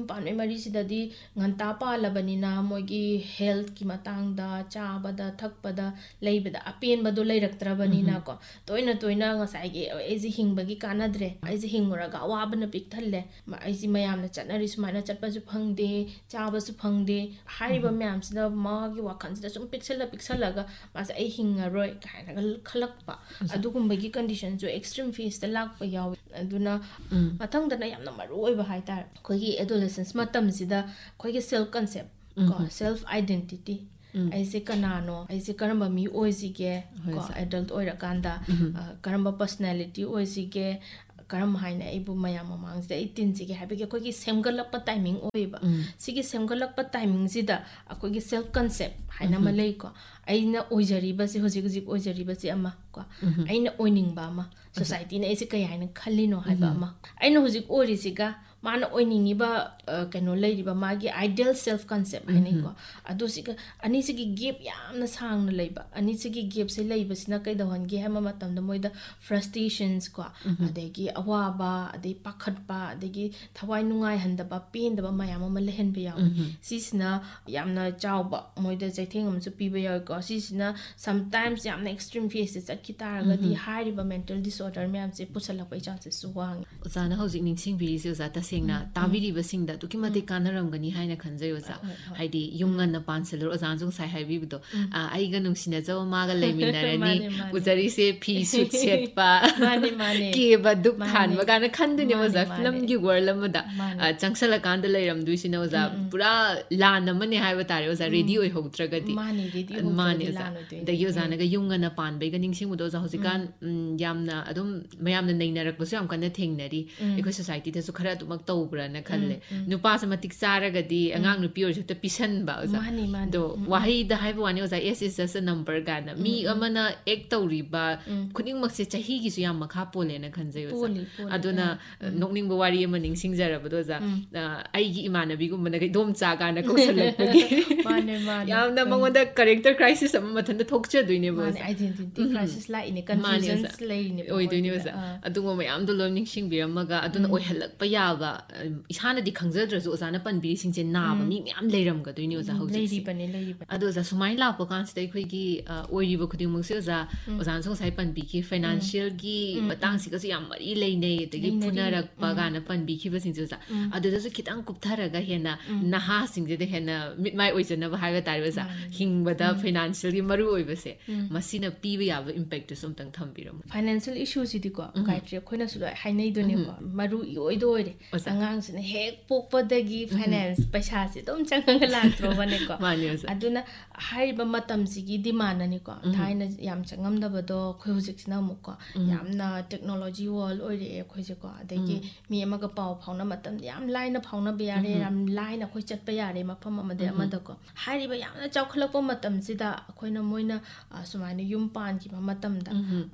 पाने मरी सिददी nganta पालबनिना मोगी हेल्थ की मतंगदा चाबदा थकपदा लेबदा अपेन बदो लेरक्त्रबनिना को तोइना तोइना ngसाइगे एजी हिंगबगी कानद्रे एजी हिंगुरगा अवाबना पिकथल्ले एजी मयामना चटनरी सुमाइना चटपसु फंगदे चाबसु फंगदे हारिबा म्यामसिदा मागी वाखनसिदा सुम पिक्सलगा मास ए हिंगरोय काइनागा खलकपा अदुगुंबगी कंडीशन जो एक्सट्रीम फेस द लाकपा याव अदुना मतंगदना यामना मरुओइबा हाइतार खोगी एडोलेसेंस मतमसिदा खोगी सेल्फ कंसेप्ट को सेल्फ आइडेंटिटी ऐसे कनानो ऐसे करम मी ओइसिगे को एडल्ट ओइरकांदा करम पर्सनालिटी ओइसिगे करम हाइना एबु मयाम ममांगसिदा 18 सिगे हाबिगे खोगी सेमगलप टाइमिंग ओइबा सिगे सेमगलप टाइमिंग सिदा अखोगी सेल्फ कंसेप्ट हाइना मलै को आइना ओइजरिबा से होजिक होजिक ओइजरिबा से अमा को आइना ओइनिंगबा अमा सोसाइटी ने ऐसे कय हाइना खल्लिनो हाइबा अमा आइना होजिक ओरिसिगा माना ओइनिंगिबा कनो लेरिबा मागी आइडियल सेल्फ कंसेप्ट हाइने को अदुसिगा अनिसिगी गैप यामना सांगना लेबा अनिसिगी गैप से लेबसिना कैदहनगे हैमा मतमदा मोइदा फ्रस्ट्रेशंस को अदेगी अवाबा अदे पाखटपा अदेगी थवाइ नुंगाइ हंदबा पेंदबा मयाम अमा लेहनबा याव सिसना यामना चावबा मोइदा जैथेंग अमसु पीबा याव को सिसना समटाइम्स यामना एक्सट्रीम फेस से चटकी तारगदी हारिबा मेंटल डिसऑर्डर म्याम से पुसलपै चांसेस सुवांग ओजाना हौजिक निंसिंग बिरिसे ओजा सेंगना ताबिरिबसिंगदा तुकिमते कानरमगनी हाइना खनजै ओजा हाइदि युंगन पानसेलर ओजानजु साइ हाइबिबदो आइगा नुंसिना जौ मागा लेमिनारनी उजरिसे फी सुट सेटपा माने माने केबा दुख थानबा गाना खनदुने ओजा फिल्म गी वर्ल्ड अमदा चंगसला कांदा लेरमदुसिना ओजा पुरा लान अमने हाइबा तारे ओजा रेडी ओइ होद्रगदी माने रेडी माने ओजा दगी ओजानागा युंगन पानबैगा निंसिंगबदो ओजा होजिकान यामना अदुम मयामना नैनरकबसु याम कन्ना थेंगनरी एखोइ सोसाइटी दसु खरा दुमक तौब्राना खल्ले नुपास मतिक चारगदी अंगांग नुपी ओरसु त पिसनबा ओजा माने माने दो वाही द हाइबा वाने ओजा S is just a number गाना मी अमना एक तौरिबा खुनिंग मक्से चाही गिसु याम मखा पोलेना खनजै ओजा अदुना नोकनिंग वारी अमा निंसिंगजरबदो ओजा आइगी इमानबीगुमना गैदोम चा गाना कोसलकपगी माने माने यामना मंगोदा करेक्टर क्राइसिस अमा मथनदा थोकचदुइने बोजा माने आइडेंटिटी क्राइसिस लाइने कन्फ्यूजन्स लाइने ओइदुइने ओजा अदुगो मयामदो लोम निंसिंगबिरमगा अदुना ओइहलकपा याबा इसानदी खंगजद्रसु ओजाना पनबिरिसिंगसे नाबा मी म्याम लेरमगदुइने ओजा हौजिक लेरिबने अदो ओजा सुमाइ लापो कांसिदा अखोइगी ओइरिबो खुदिंगमक्से ओजा ओजान सोसाइ पनबिकी फाइनान्शियल गी बतांगसिगसु याम मरि लेइनै तगी पुनरकपा गाना पनबिखिबसिंगसे ओजा अदुदसु खितांग कुपथरगा हेना नहा सिंगजेदे हेना मिटमाइ ओइजनबा हाइबा तारे ओजा हिंगबदा फाइनान्शियल गी मरु ओइबसे मसिना पीबा याबा इम्पैक्ट सुमतंग थम्बिरम फाइनेंशियल इश्यूज इदिको गाइट्री खोइना सुलो हाइनैदुने को मरु इओइदो ओइरे अंगांगसिने हेक पोकपदगी फाइनेंस पैसा से दम चंगंग लात्रो बनेको अदुना हाइबा मतमसिगी डिमांड को थाइना याम चंगमदबदो खोइ हुजिकसिना मुको यामना टेक्नोलॉजी वर्ल्ड ओइरे खोइजेको अदगी मी अमगा पाउ फाउना मतम याम लाइना फाउना बियारे याम लाइना खोइ चटपा यारे मफम अमदे अमदको हाइबा यामना चौखलपो मतमसिदा खोइना मोइना सुमाइना युम पान की मतमदा